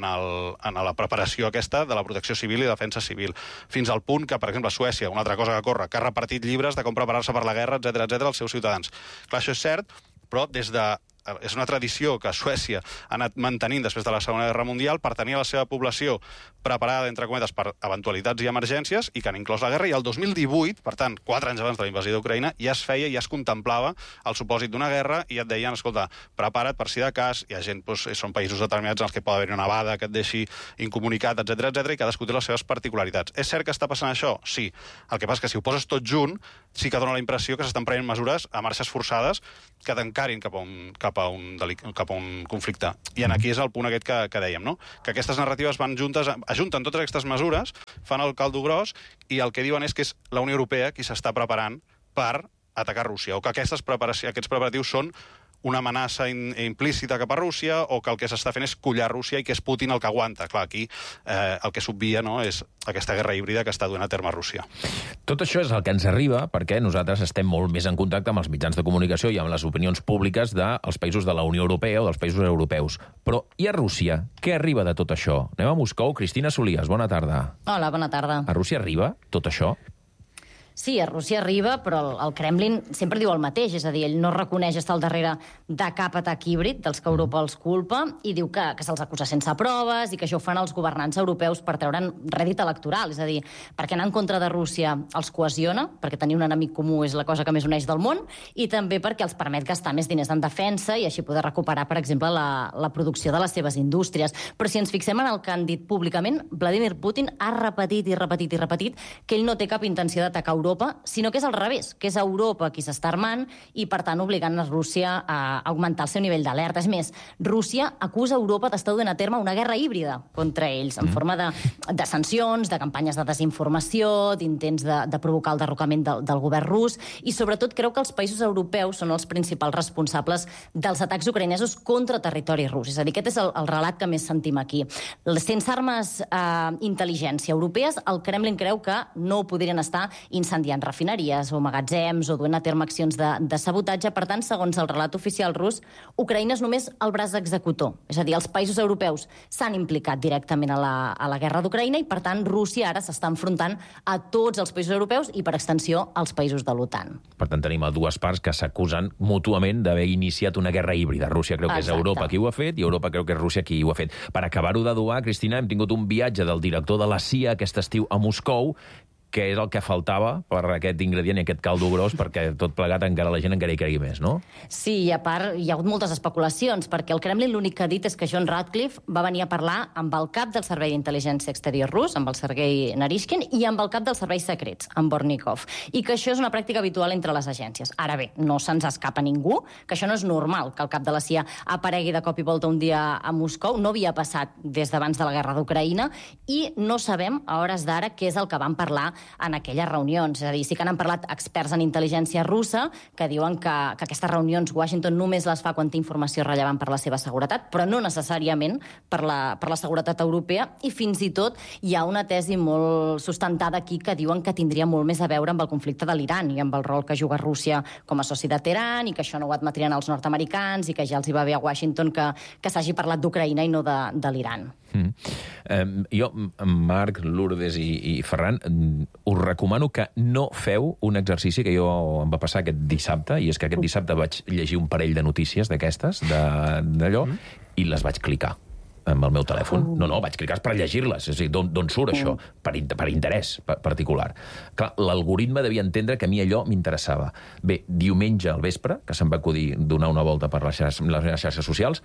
la preparació aquesta de la protecció civil i defensa civil. Fins al punt que, per exemple, Suècia, una altra cosa que corre, que ha repartit llibres de com preparar-se per la guerra, etc als seus ciutadans. Clar, això és cert, però és una tradició que Suècia ha anat mantenint després de la Segona Guerra Mundial per tenir la seva població preparada, entre cometes, per eventualitats i emergències, i que han inclòs la guerra, i el 2018, per tant, 4 anys abans de la invasió d'Ucraïna, ja es feia, ja es contemplava el supòsit d'una guerra, i et deien, escolta, prepara't per si de cas, hi ha gent, doncs, són països determinats en els que pot haver una nevada que et deixi incomunicat, etc i cadascú té les seves particularitats. És cert que està passant això? Sí. El que passa és que si ho poses tot junt, sí que dona la impressió que s'estan prenent mesures a marxes forçades que t'encarin cap a un conflicte. I aquí és el punt aquest que dèiem, no? Que aquestes narratives van juntes, ajunten totes aquestes mesures, fan el caldo gros, i el que diuen és que és la Unió Europea qui s'està preparant per atacar Rússia, o que aquests preparatius són una amenaça implícita cap a Rússia, o que el que s'està fent és collar Rússia i que és Putin el que aguanta. Clar, aquí el que s'obvia, no, és aquesta guerra híbrida que està duent a terme Rússia. Tot això és el que ens arriba perquè nosaltres estem molt més en contacte amb els mitjans de comunicació i amb les opinions públiques dels països de la Unió Europea o dels països europeus. Però i a Rússia? Què arriba de tot això? Anem a Moscou. Cristina Solies, bona tarda. Hola, bona tarda. A Rússia arriba tot això? Sí, a Rússia arriba, però el Kremlin sempre diu el mateix, és a dir, ell no reconeix estar al darrere de cap atac híbrid dels que Europa els culpa i diu que se'ls acusa sense proves i que això ho fan els governants europeus per treure'n rèdit electoral, és a dir, perquè anar en contra de Rússia els cohesiona, perquè tenir un enemic comú és la cosa que més uneix del món, i també perquè els permet gastar més diners en defensa i així poder recuperar, per exemple, la producció de les seves indústries. Però si ens fixem en el que han dit públicament, Vladimir Putin ha repetit i repetit i repetit que ell no té cap intenció d'atacar Europa, sinó que és al revés, que és Europa qui s'està armant i, per tant, obligant a Rússia a augmentar el seu nivell d'alerta. És més, Rússia acusa Europa d'estar duent a terme una guerra híbrida contra ells, en forma de sancions, de campanyes de desinformació, d'intents de provocar el derrocament del govern rus, i sobretot creu que els països europeus són els principals responsables dels atacs ucraïnesos contra territori rus. És a dir, aquest és el relat que més sentim aquí. Sense armes intel·ligència europees, el Kremlin creu que no podrien estar incendiant refineries o magatzems o duent a terme accions de sabotatge. Per tant, segons el relat oficial rus, Ucraïna és només el braç executor. És a dir, els països europeus s'han implicat directament a la guerra d'Ucraïna i, per tant, Rússia ara s'està enfrontant a tots els països europeus i, per extensió, als països de l'OTAN. Per tant, tenim dues parts que s'acusen mútuament d'haver iniciat una guerra híbrida. Rússia creu que és Europa qui ho ha fet i Europa creu que és Rússia qui ho ha fet. Per acabar-ho d'adobar, Cristina, hem tingut un viatge del director de la CIA aquest estiu a Moscou, que és el que faltava per aquest ingredient i aquest caldo gros, perquè tot plegat encara la gent encara hi cregui més, no? Sí, i a part hi ha hagut moltes especulacions, perquè el Kremlin l'únic que ha dit és que John Ratcliffe va venir a parlar amb el cap del Servei d'Intel·ligència Exterior rus, amb el Sergei Narishkin, i amb el cap dels serveis secrets, amb Bornikov, i que això és una pràctica habitual entre les agències. Ara bé, no se'ns escapa ningú, que això no és normal, que el cap de la CIA aparegui de cop i volta un dia a Moscou, no havia passat des d'abans de la guerra d'Ucraïna, i no sabem, a hores d'ara, què és el que van parlar en aquelles reunions. És a dir, sí que n'han parlat experts en intel·ligència russa que diuen que aquestes reunions Washington només les fa quan té informació rellevant per la seva seguretat, però no necessàriament per la seguretat europea, i fins i tot hi ha una tesi molt sustentada aquí que diuen que tindria molt més a veure amb el conflicte de l'Iran i amb el rol que juga Rússia com a soci de Teheran, i que això no ho admetrien els nord-americans i que ja els hi va bé a Washington que s'hagi parlat d'Ucraïna i no de l'Iran. Jo, Marc, Lourdes i Ferran, us recomano que no feu un exercici que jo em va passar aquest dissabte, i és que aquest dissabte vaig llegir un parell de notícies d'aquestes, d'allò, i les vaig clicar. amb el meu telèfon. No, vaig clicar per llegir-les. És a dir, d'on surt això? Per interès particular. Clar, l'algoritme devia entendre que a mi allò m'interessava. Bé, diumenge al vespre, que se'm va acudir donar una volta per les xarxes socials,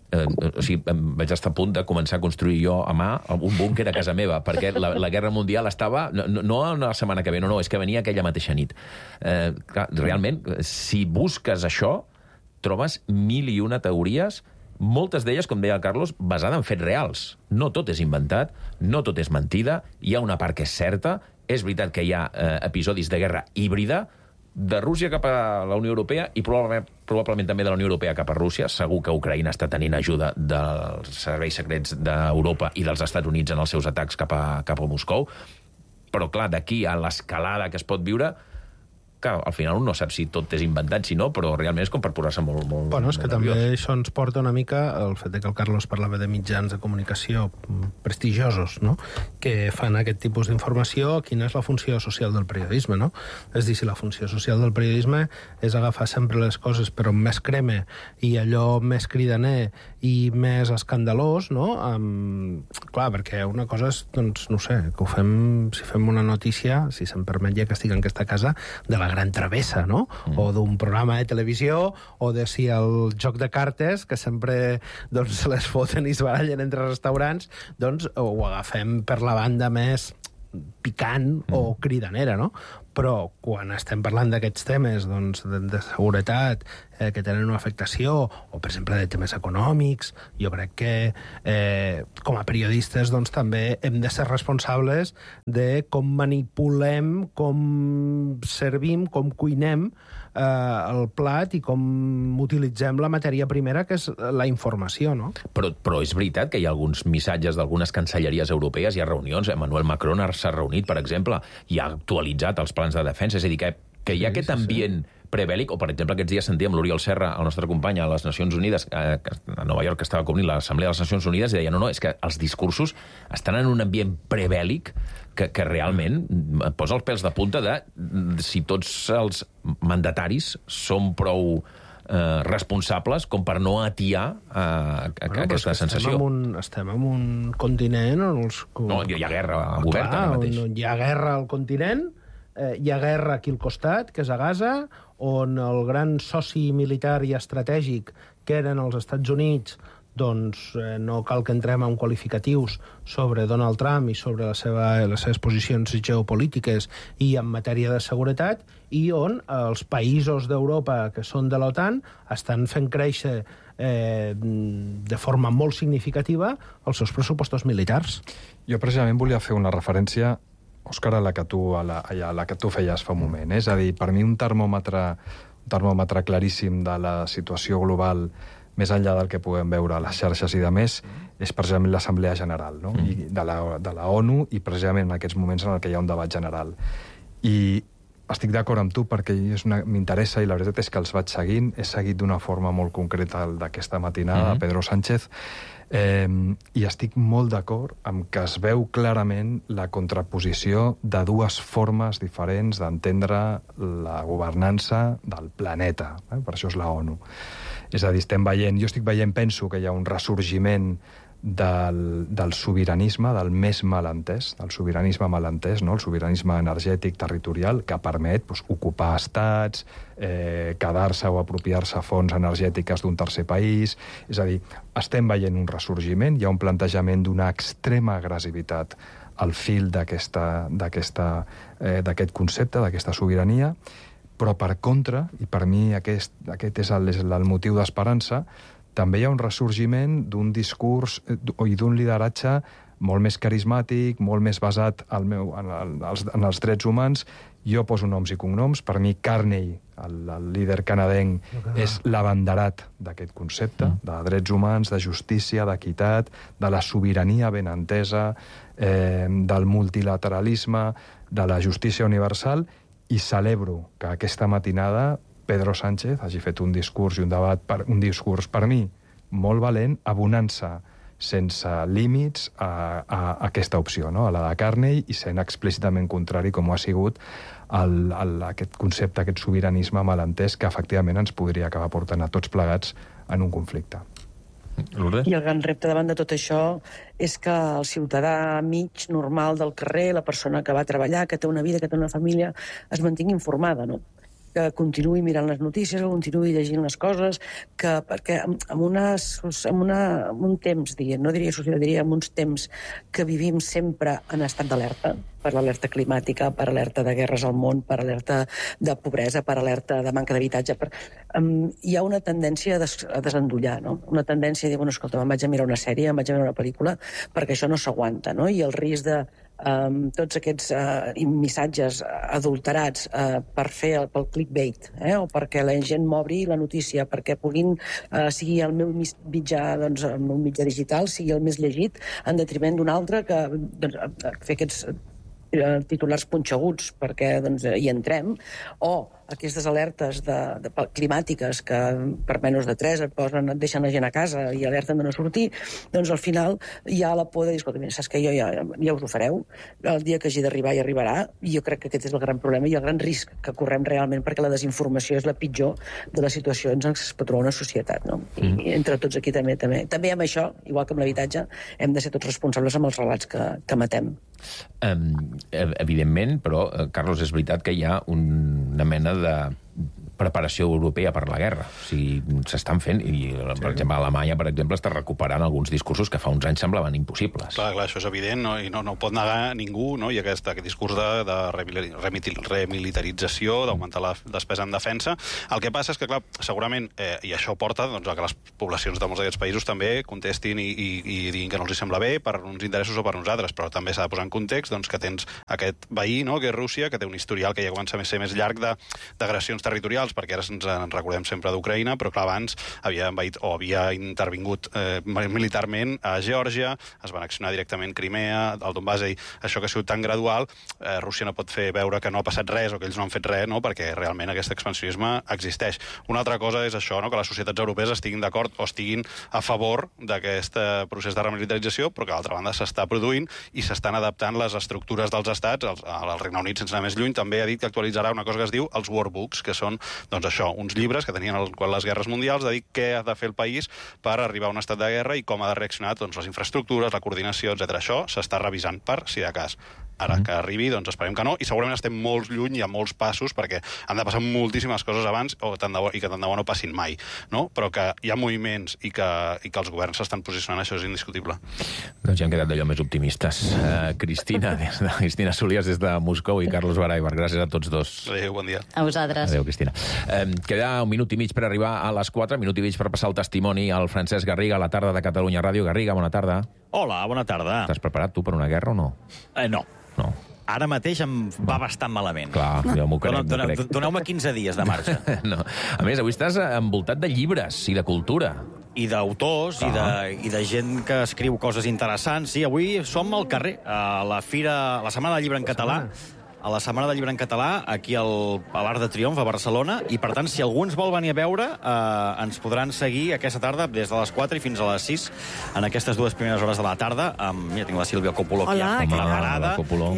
vaig estar a punt de començar a construir jo a mà un búnquer a casa meva, perquè la Guerra Mundial estava... No la setmana que ve, no, és que venia aquella mateixa nit. Clar, realment, si busques això, trobes 1001 teories, moltes d'elles, com deia el Carlos, basades en fets reals. No tot és inventat, no tot és mentida, hi ha una part que és certa, és veritat que hi ha episodis de guerra híbrida, de Rússia cap a la Unió Europea i probablement també de la Unió Europea cap a Rússia. Segur que Ucraïna està tenint ajuda dels serveis secrets d'Europa i dels Estats Units en els seus atacs cap a Moscou. Però, clar, d'aquí a l'escalada que es pot viure, que al final un no sap si tot és inventat, si no, però realment és com per posar-se molt Bueno, és que també això ens porta una mica el fet que el Carlos parlava de mitjans de comunicació prestigiosos, no?, que fan aquest tipus d'informació. Quina és la funció social del periodisme, no? És dir, si la funció social del periodisme és agafar sempre les coses però més creme i allò més cridaner i més escandalós, no? Clar, perquè una cosa és, doncs, no sé, que ho fem, si fem una notícia, si se'm permet ja que estic en aquesta casa, de la gran travessa, no? O d'un programa de televisió, o de si el joc de cartes, que sempre doncs, se les foten i es barallen entre restaurants, doncs ho agafem per la banda més picant o cridanera, no? Però quan estem parlant d'aquests temes doncs, de seguretat que tenen una afectació, o per exemple de temes econòmics, jo crec que com a periodistes doncs, també hem de ser responsables de com manipulem, com servim, com cuinem el plat i com utilitzem la matèria primera, que és la informació, no? Però és veritat que hi ha alguns missatges d'algunes cancelleries europees, hi ha reunions, Emmanuel Macron s'ha reunit, per exemple, i ha actualitzat els plans de defensa, és a dir, que hi ha aquest ambient prebèl·lic, o per exemple aquests dies sentíem l'Oriol Serra, el nostre company a les Nacions Unides, a Nova York, que estava cobrint l'Assemblea de les Nacions Unides, i deia, no, és que els discursos estan en un ambient prebèl·lic que realment posa els pèls de punta de si tots els mandataris són prou responsables com per no atiar aquesta sensació. Estem en un continent on els... No, hi ha guerra oberta ara mateix. Hi ha guerra al continent, hi ha guerra aquí al costat, que és a Gaza, on el gran soci militar i estratègic, que eren els Estats Units, doncs no cal que entrem en qualificatius sobre Donald Trump i sobre les seves posicions geopolítiques i en matèria de seguretat, i on els països d'Europa que són de l'OTAN estan fent créixer de forma molt significativa els seus pressupostos militars. Jo precisament volia fer una referència, Òscar, a la que tu feies fa un moment. És a dir, per mi un termòmetre claríssim de la situació global, més enllà del que podem veure a les xarxes i de més, és precisament l'Assemblea General, no? I de la ONU, i precisament en aquests moments en què hi ha un debat general. I estic d'acord amb tu perquè m'interessa, i la veritat és que els vaig seguint. He seguit d'una forma molt concreta d'aquesta matinada, Pedro Sánchez, i estic molt d'acord amb que es veu clarament la contraposició de dues formes diferents d'entendre la governança del planeta. Per això és la ONU. És a dir, jo estic veient, penso que hi ha un ressorgiment del sobiranisme, del més malentès, del sobiranisme malentès, no? El sobiranisme energètic territorial, que permet ocupar estats, quedar-se o apropiar-se fonts energètiques d'un tercer país. És a dir, estem veient un ressorgiment, hi ha un plantejament d'una extrema agressivitat al fil d'aquest concepte, d'aquesta sobirania, però per contra, i per mi aquest és el motiu d'esperança, també hi ha un ressorgiment d'un discurs i d'un lideratge molt més carismàtic, molt més basat en els drets humans. Jo poso noms i cognoms. Per mi, Carney, el líder canadenc, és l'abanderat d'aquest concepte, de drets humans, de justícia, d'equitat, de la sobirania ben entesa, del multilateralisme, de la justícia universal, i celebro que aquesta matinada Pedro Sánchez hagi fet un discurs i un debat, un discurs per mi molt valent, abonant-se sense límits a aquesta opció, no? A la de Carney, i sent explícitament contrari, com ho ha sigut, a aquest concepte, aquest sobiranisme malentès que efectivament ens podria acabar portant a tots plegats en un conflicte. Lourdes? I el gran repte davant de tot això és que el ciutadà mig, normal del carrer, la persona que va a treballar, que té una vida, que té una família, es mantingui informada, no? Que continuï mirant les notícies, que continuï llegint les coses, perquè en un temps, no diria social, diria en uns temps que vivim sempre en estat d'alerta, per l'alerta climàtica, per alerta de guerres al món, per alerta de pobresa, per alerta de manca d'habitatge. Hi ha una tendència a desendollar, no? Una tendència a dir, bueno, escolta, me'n vaig a mirar una sèrie, em vaig a mirar una pel·lícula, perquè això no s'aguanta, no? I el risc de tots aquests missatges adulterats pel clickbait, o perquè la gent m'obri la notícia, perquè puguin sigui el meu mitjà, doncs, el meu mitjà digital sigui el més llegit en detriment d'un altre, que fer aquests titulars punxeguts perquè hi entrem, o aquestes alertes climàtiques que per menys de 3 et deixen la gent a casa i alerten de no sortir, doncs al final hi ha la por de dir, escolta, saps que ja us ho fareu, el dia que hagi d'arribar hi arribarà, i jo crec que aquest és el gran problema i el gran risc que correm realment, perquè la desinformació és la pitjor de les situacions en què es pot trobar una societat, no? I entre tots aquí també amb això, igual que amb l'habitatge, hem de ser tots responsables amb els relats que matem. Evidentment, però, Carlos, és veritat que hi ha una mena de preparació europea per la guerra. O sigui, s'estan fent, i per exemple, Alemanya, per exemple, està recuperant alguns discursos que fa uns anys semblaven impossibles. Clar, això és evident, no? I no ho pot negar ningú, no? I aquest discurs de remilitarització, d'augmentar la despesa en defensa. El que passa és que, clar, segurament, i això porta a que les poblacions de molts d'aquests països també contestin i diguin que no els sembla bé per uns interessos o per uns altres, però també s'ha de posar en context que tens aquest veí, que és Rússia, que té un historial que ja comença a ser més llarg d'agressions territorials, perquè ara ens en recordem sempre d'Ucraïna, però clar, abans havia intervingut militarment a Geòrgia, es va annexionar directament Crimea, el Donbass, això que ha sigut tan gradual, Rússia no pot fer veure que no ha passat res o que ells no han fet res, perquè realment aquest expansionisme existeix. Una altra cosa és això, que les societats europees estiguin d'acord o estiguin a favor d'aquest procés de remilitarització, però que d'altra banda s'està produint i s'estan adaptant les estructures dels estats. El Regne Unit, sense anar més lluny, també ha dit que actualitzarà una cosa que es diu els workbooks, que són uns llibres que tenien les guerres mundials de dir què ha de fer el país per arribar a un estat de guerra i com ha de reaccionar les infraestructures, la coordinació, etc. Això s'està revisant per si de cas. Ara que arribi, esperem que no, i segurament estem molt lluny, hi ha molts passos, perquè han de passar moltíssimes coses abans i que tant de bo no passin mai, no? Però que hi ha moviments i que els governs s'estan posicionant, això és indiscutible. Doncs ja han quedat d'allò més optimistes. Cristina Solias des de Moscou i Carlos Baraibar, gràcies a tots dos. Adéu, bon dia. A vosaltres. Adéu, Cristina. Queda un minut i mig per arribar a les 4, minut i mig per passar el testimoni al Francesc Garriga a la tarda de Catalunya Ràdio. Garriga, bona tarda. Hola, bona tarda. T'has preparat tu per una guerra o no? No. Ara mateix em va bastant malament. Clar, jo m'ho crec. Doneu-me 15 dies de marxa. No. A més, avui estàs envoltat de llibres i de cultura. I d'autors, i de gent que escriu coses interessants. Sí, avui som al carrer, a la Setmana del Llibre en Català, aquí a l'Arc de Triomf, a Barcelona, i per tant, si algú ens vol venir a veure, ens podran seguir aquesta tarda des de les 4 i fins a les 6, en aquestes 2 primeres hores de la tarda. Mira, tinc la Sílvia Coppoló aquí a la parada.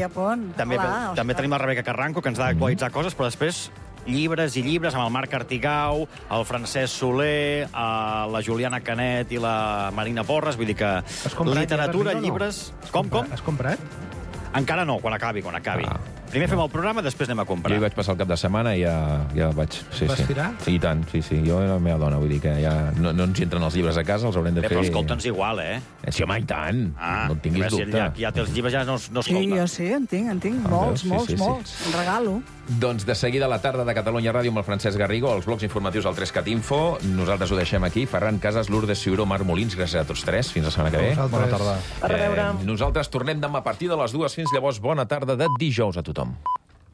També tenim la Rebeca Carranco, que ens ha d'actualitzar coses, però després llibres i llibres, amb el Marc Artigau, el Francesc Soler, la Juliana Canet i la Marina Porres, vull dir que literatura, llibres... Com? Has comprat? Encara no, quan acabi. Primer fem el programa, després anem a comprar. Jo hi vaig passar el cap de setmana i ja vaig... Vas tirar? Sí, i tant, sí. Jo i la meva dona, vull dir que ja no ens entren els llibres a casa, els haurem de fer... Però escolta'ns igual, Sí, home, i tant. No en tinguis dubte. Si ja té els llibres, ja no escolta. Sí, jo sí, en tinc. Molts. En regalo. Doncs de seguida a la tarda de Catalunya Ràdio amb el Francesc Garrigo, els blocs informatius al 3cat Info. Nosaltres ho deixem aquí. Ferran Casas, Lourdes Ciuró, Marc Molins, gràcies a tots tres. Fins la setmana que ve. Bona tarda. A reveure. Nosaltres tornem demà a partir de les 2. Fins llavors, bona tarda de dijous a tothom.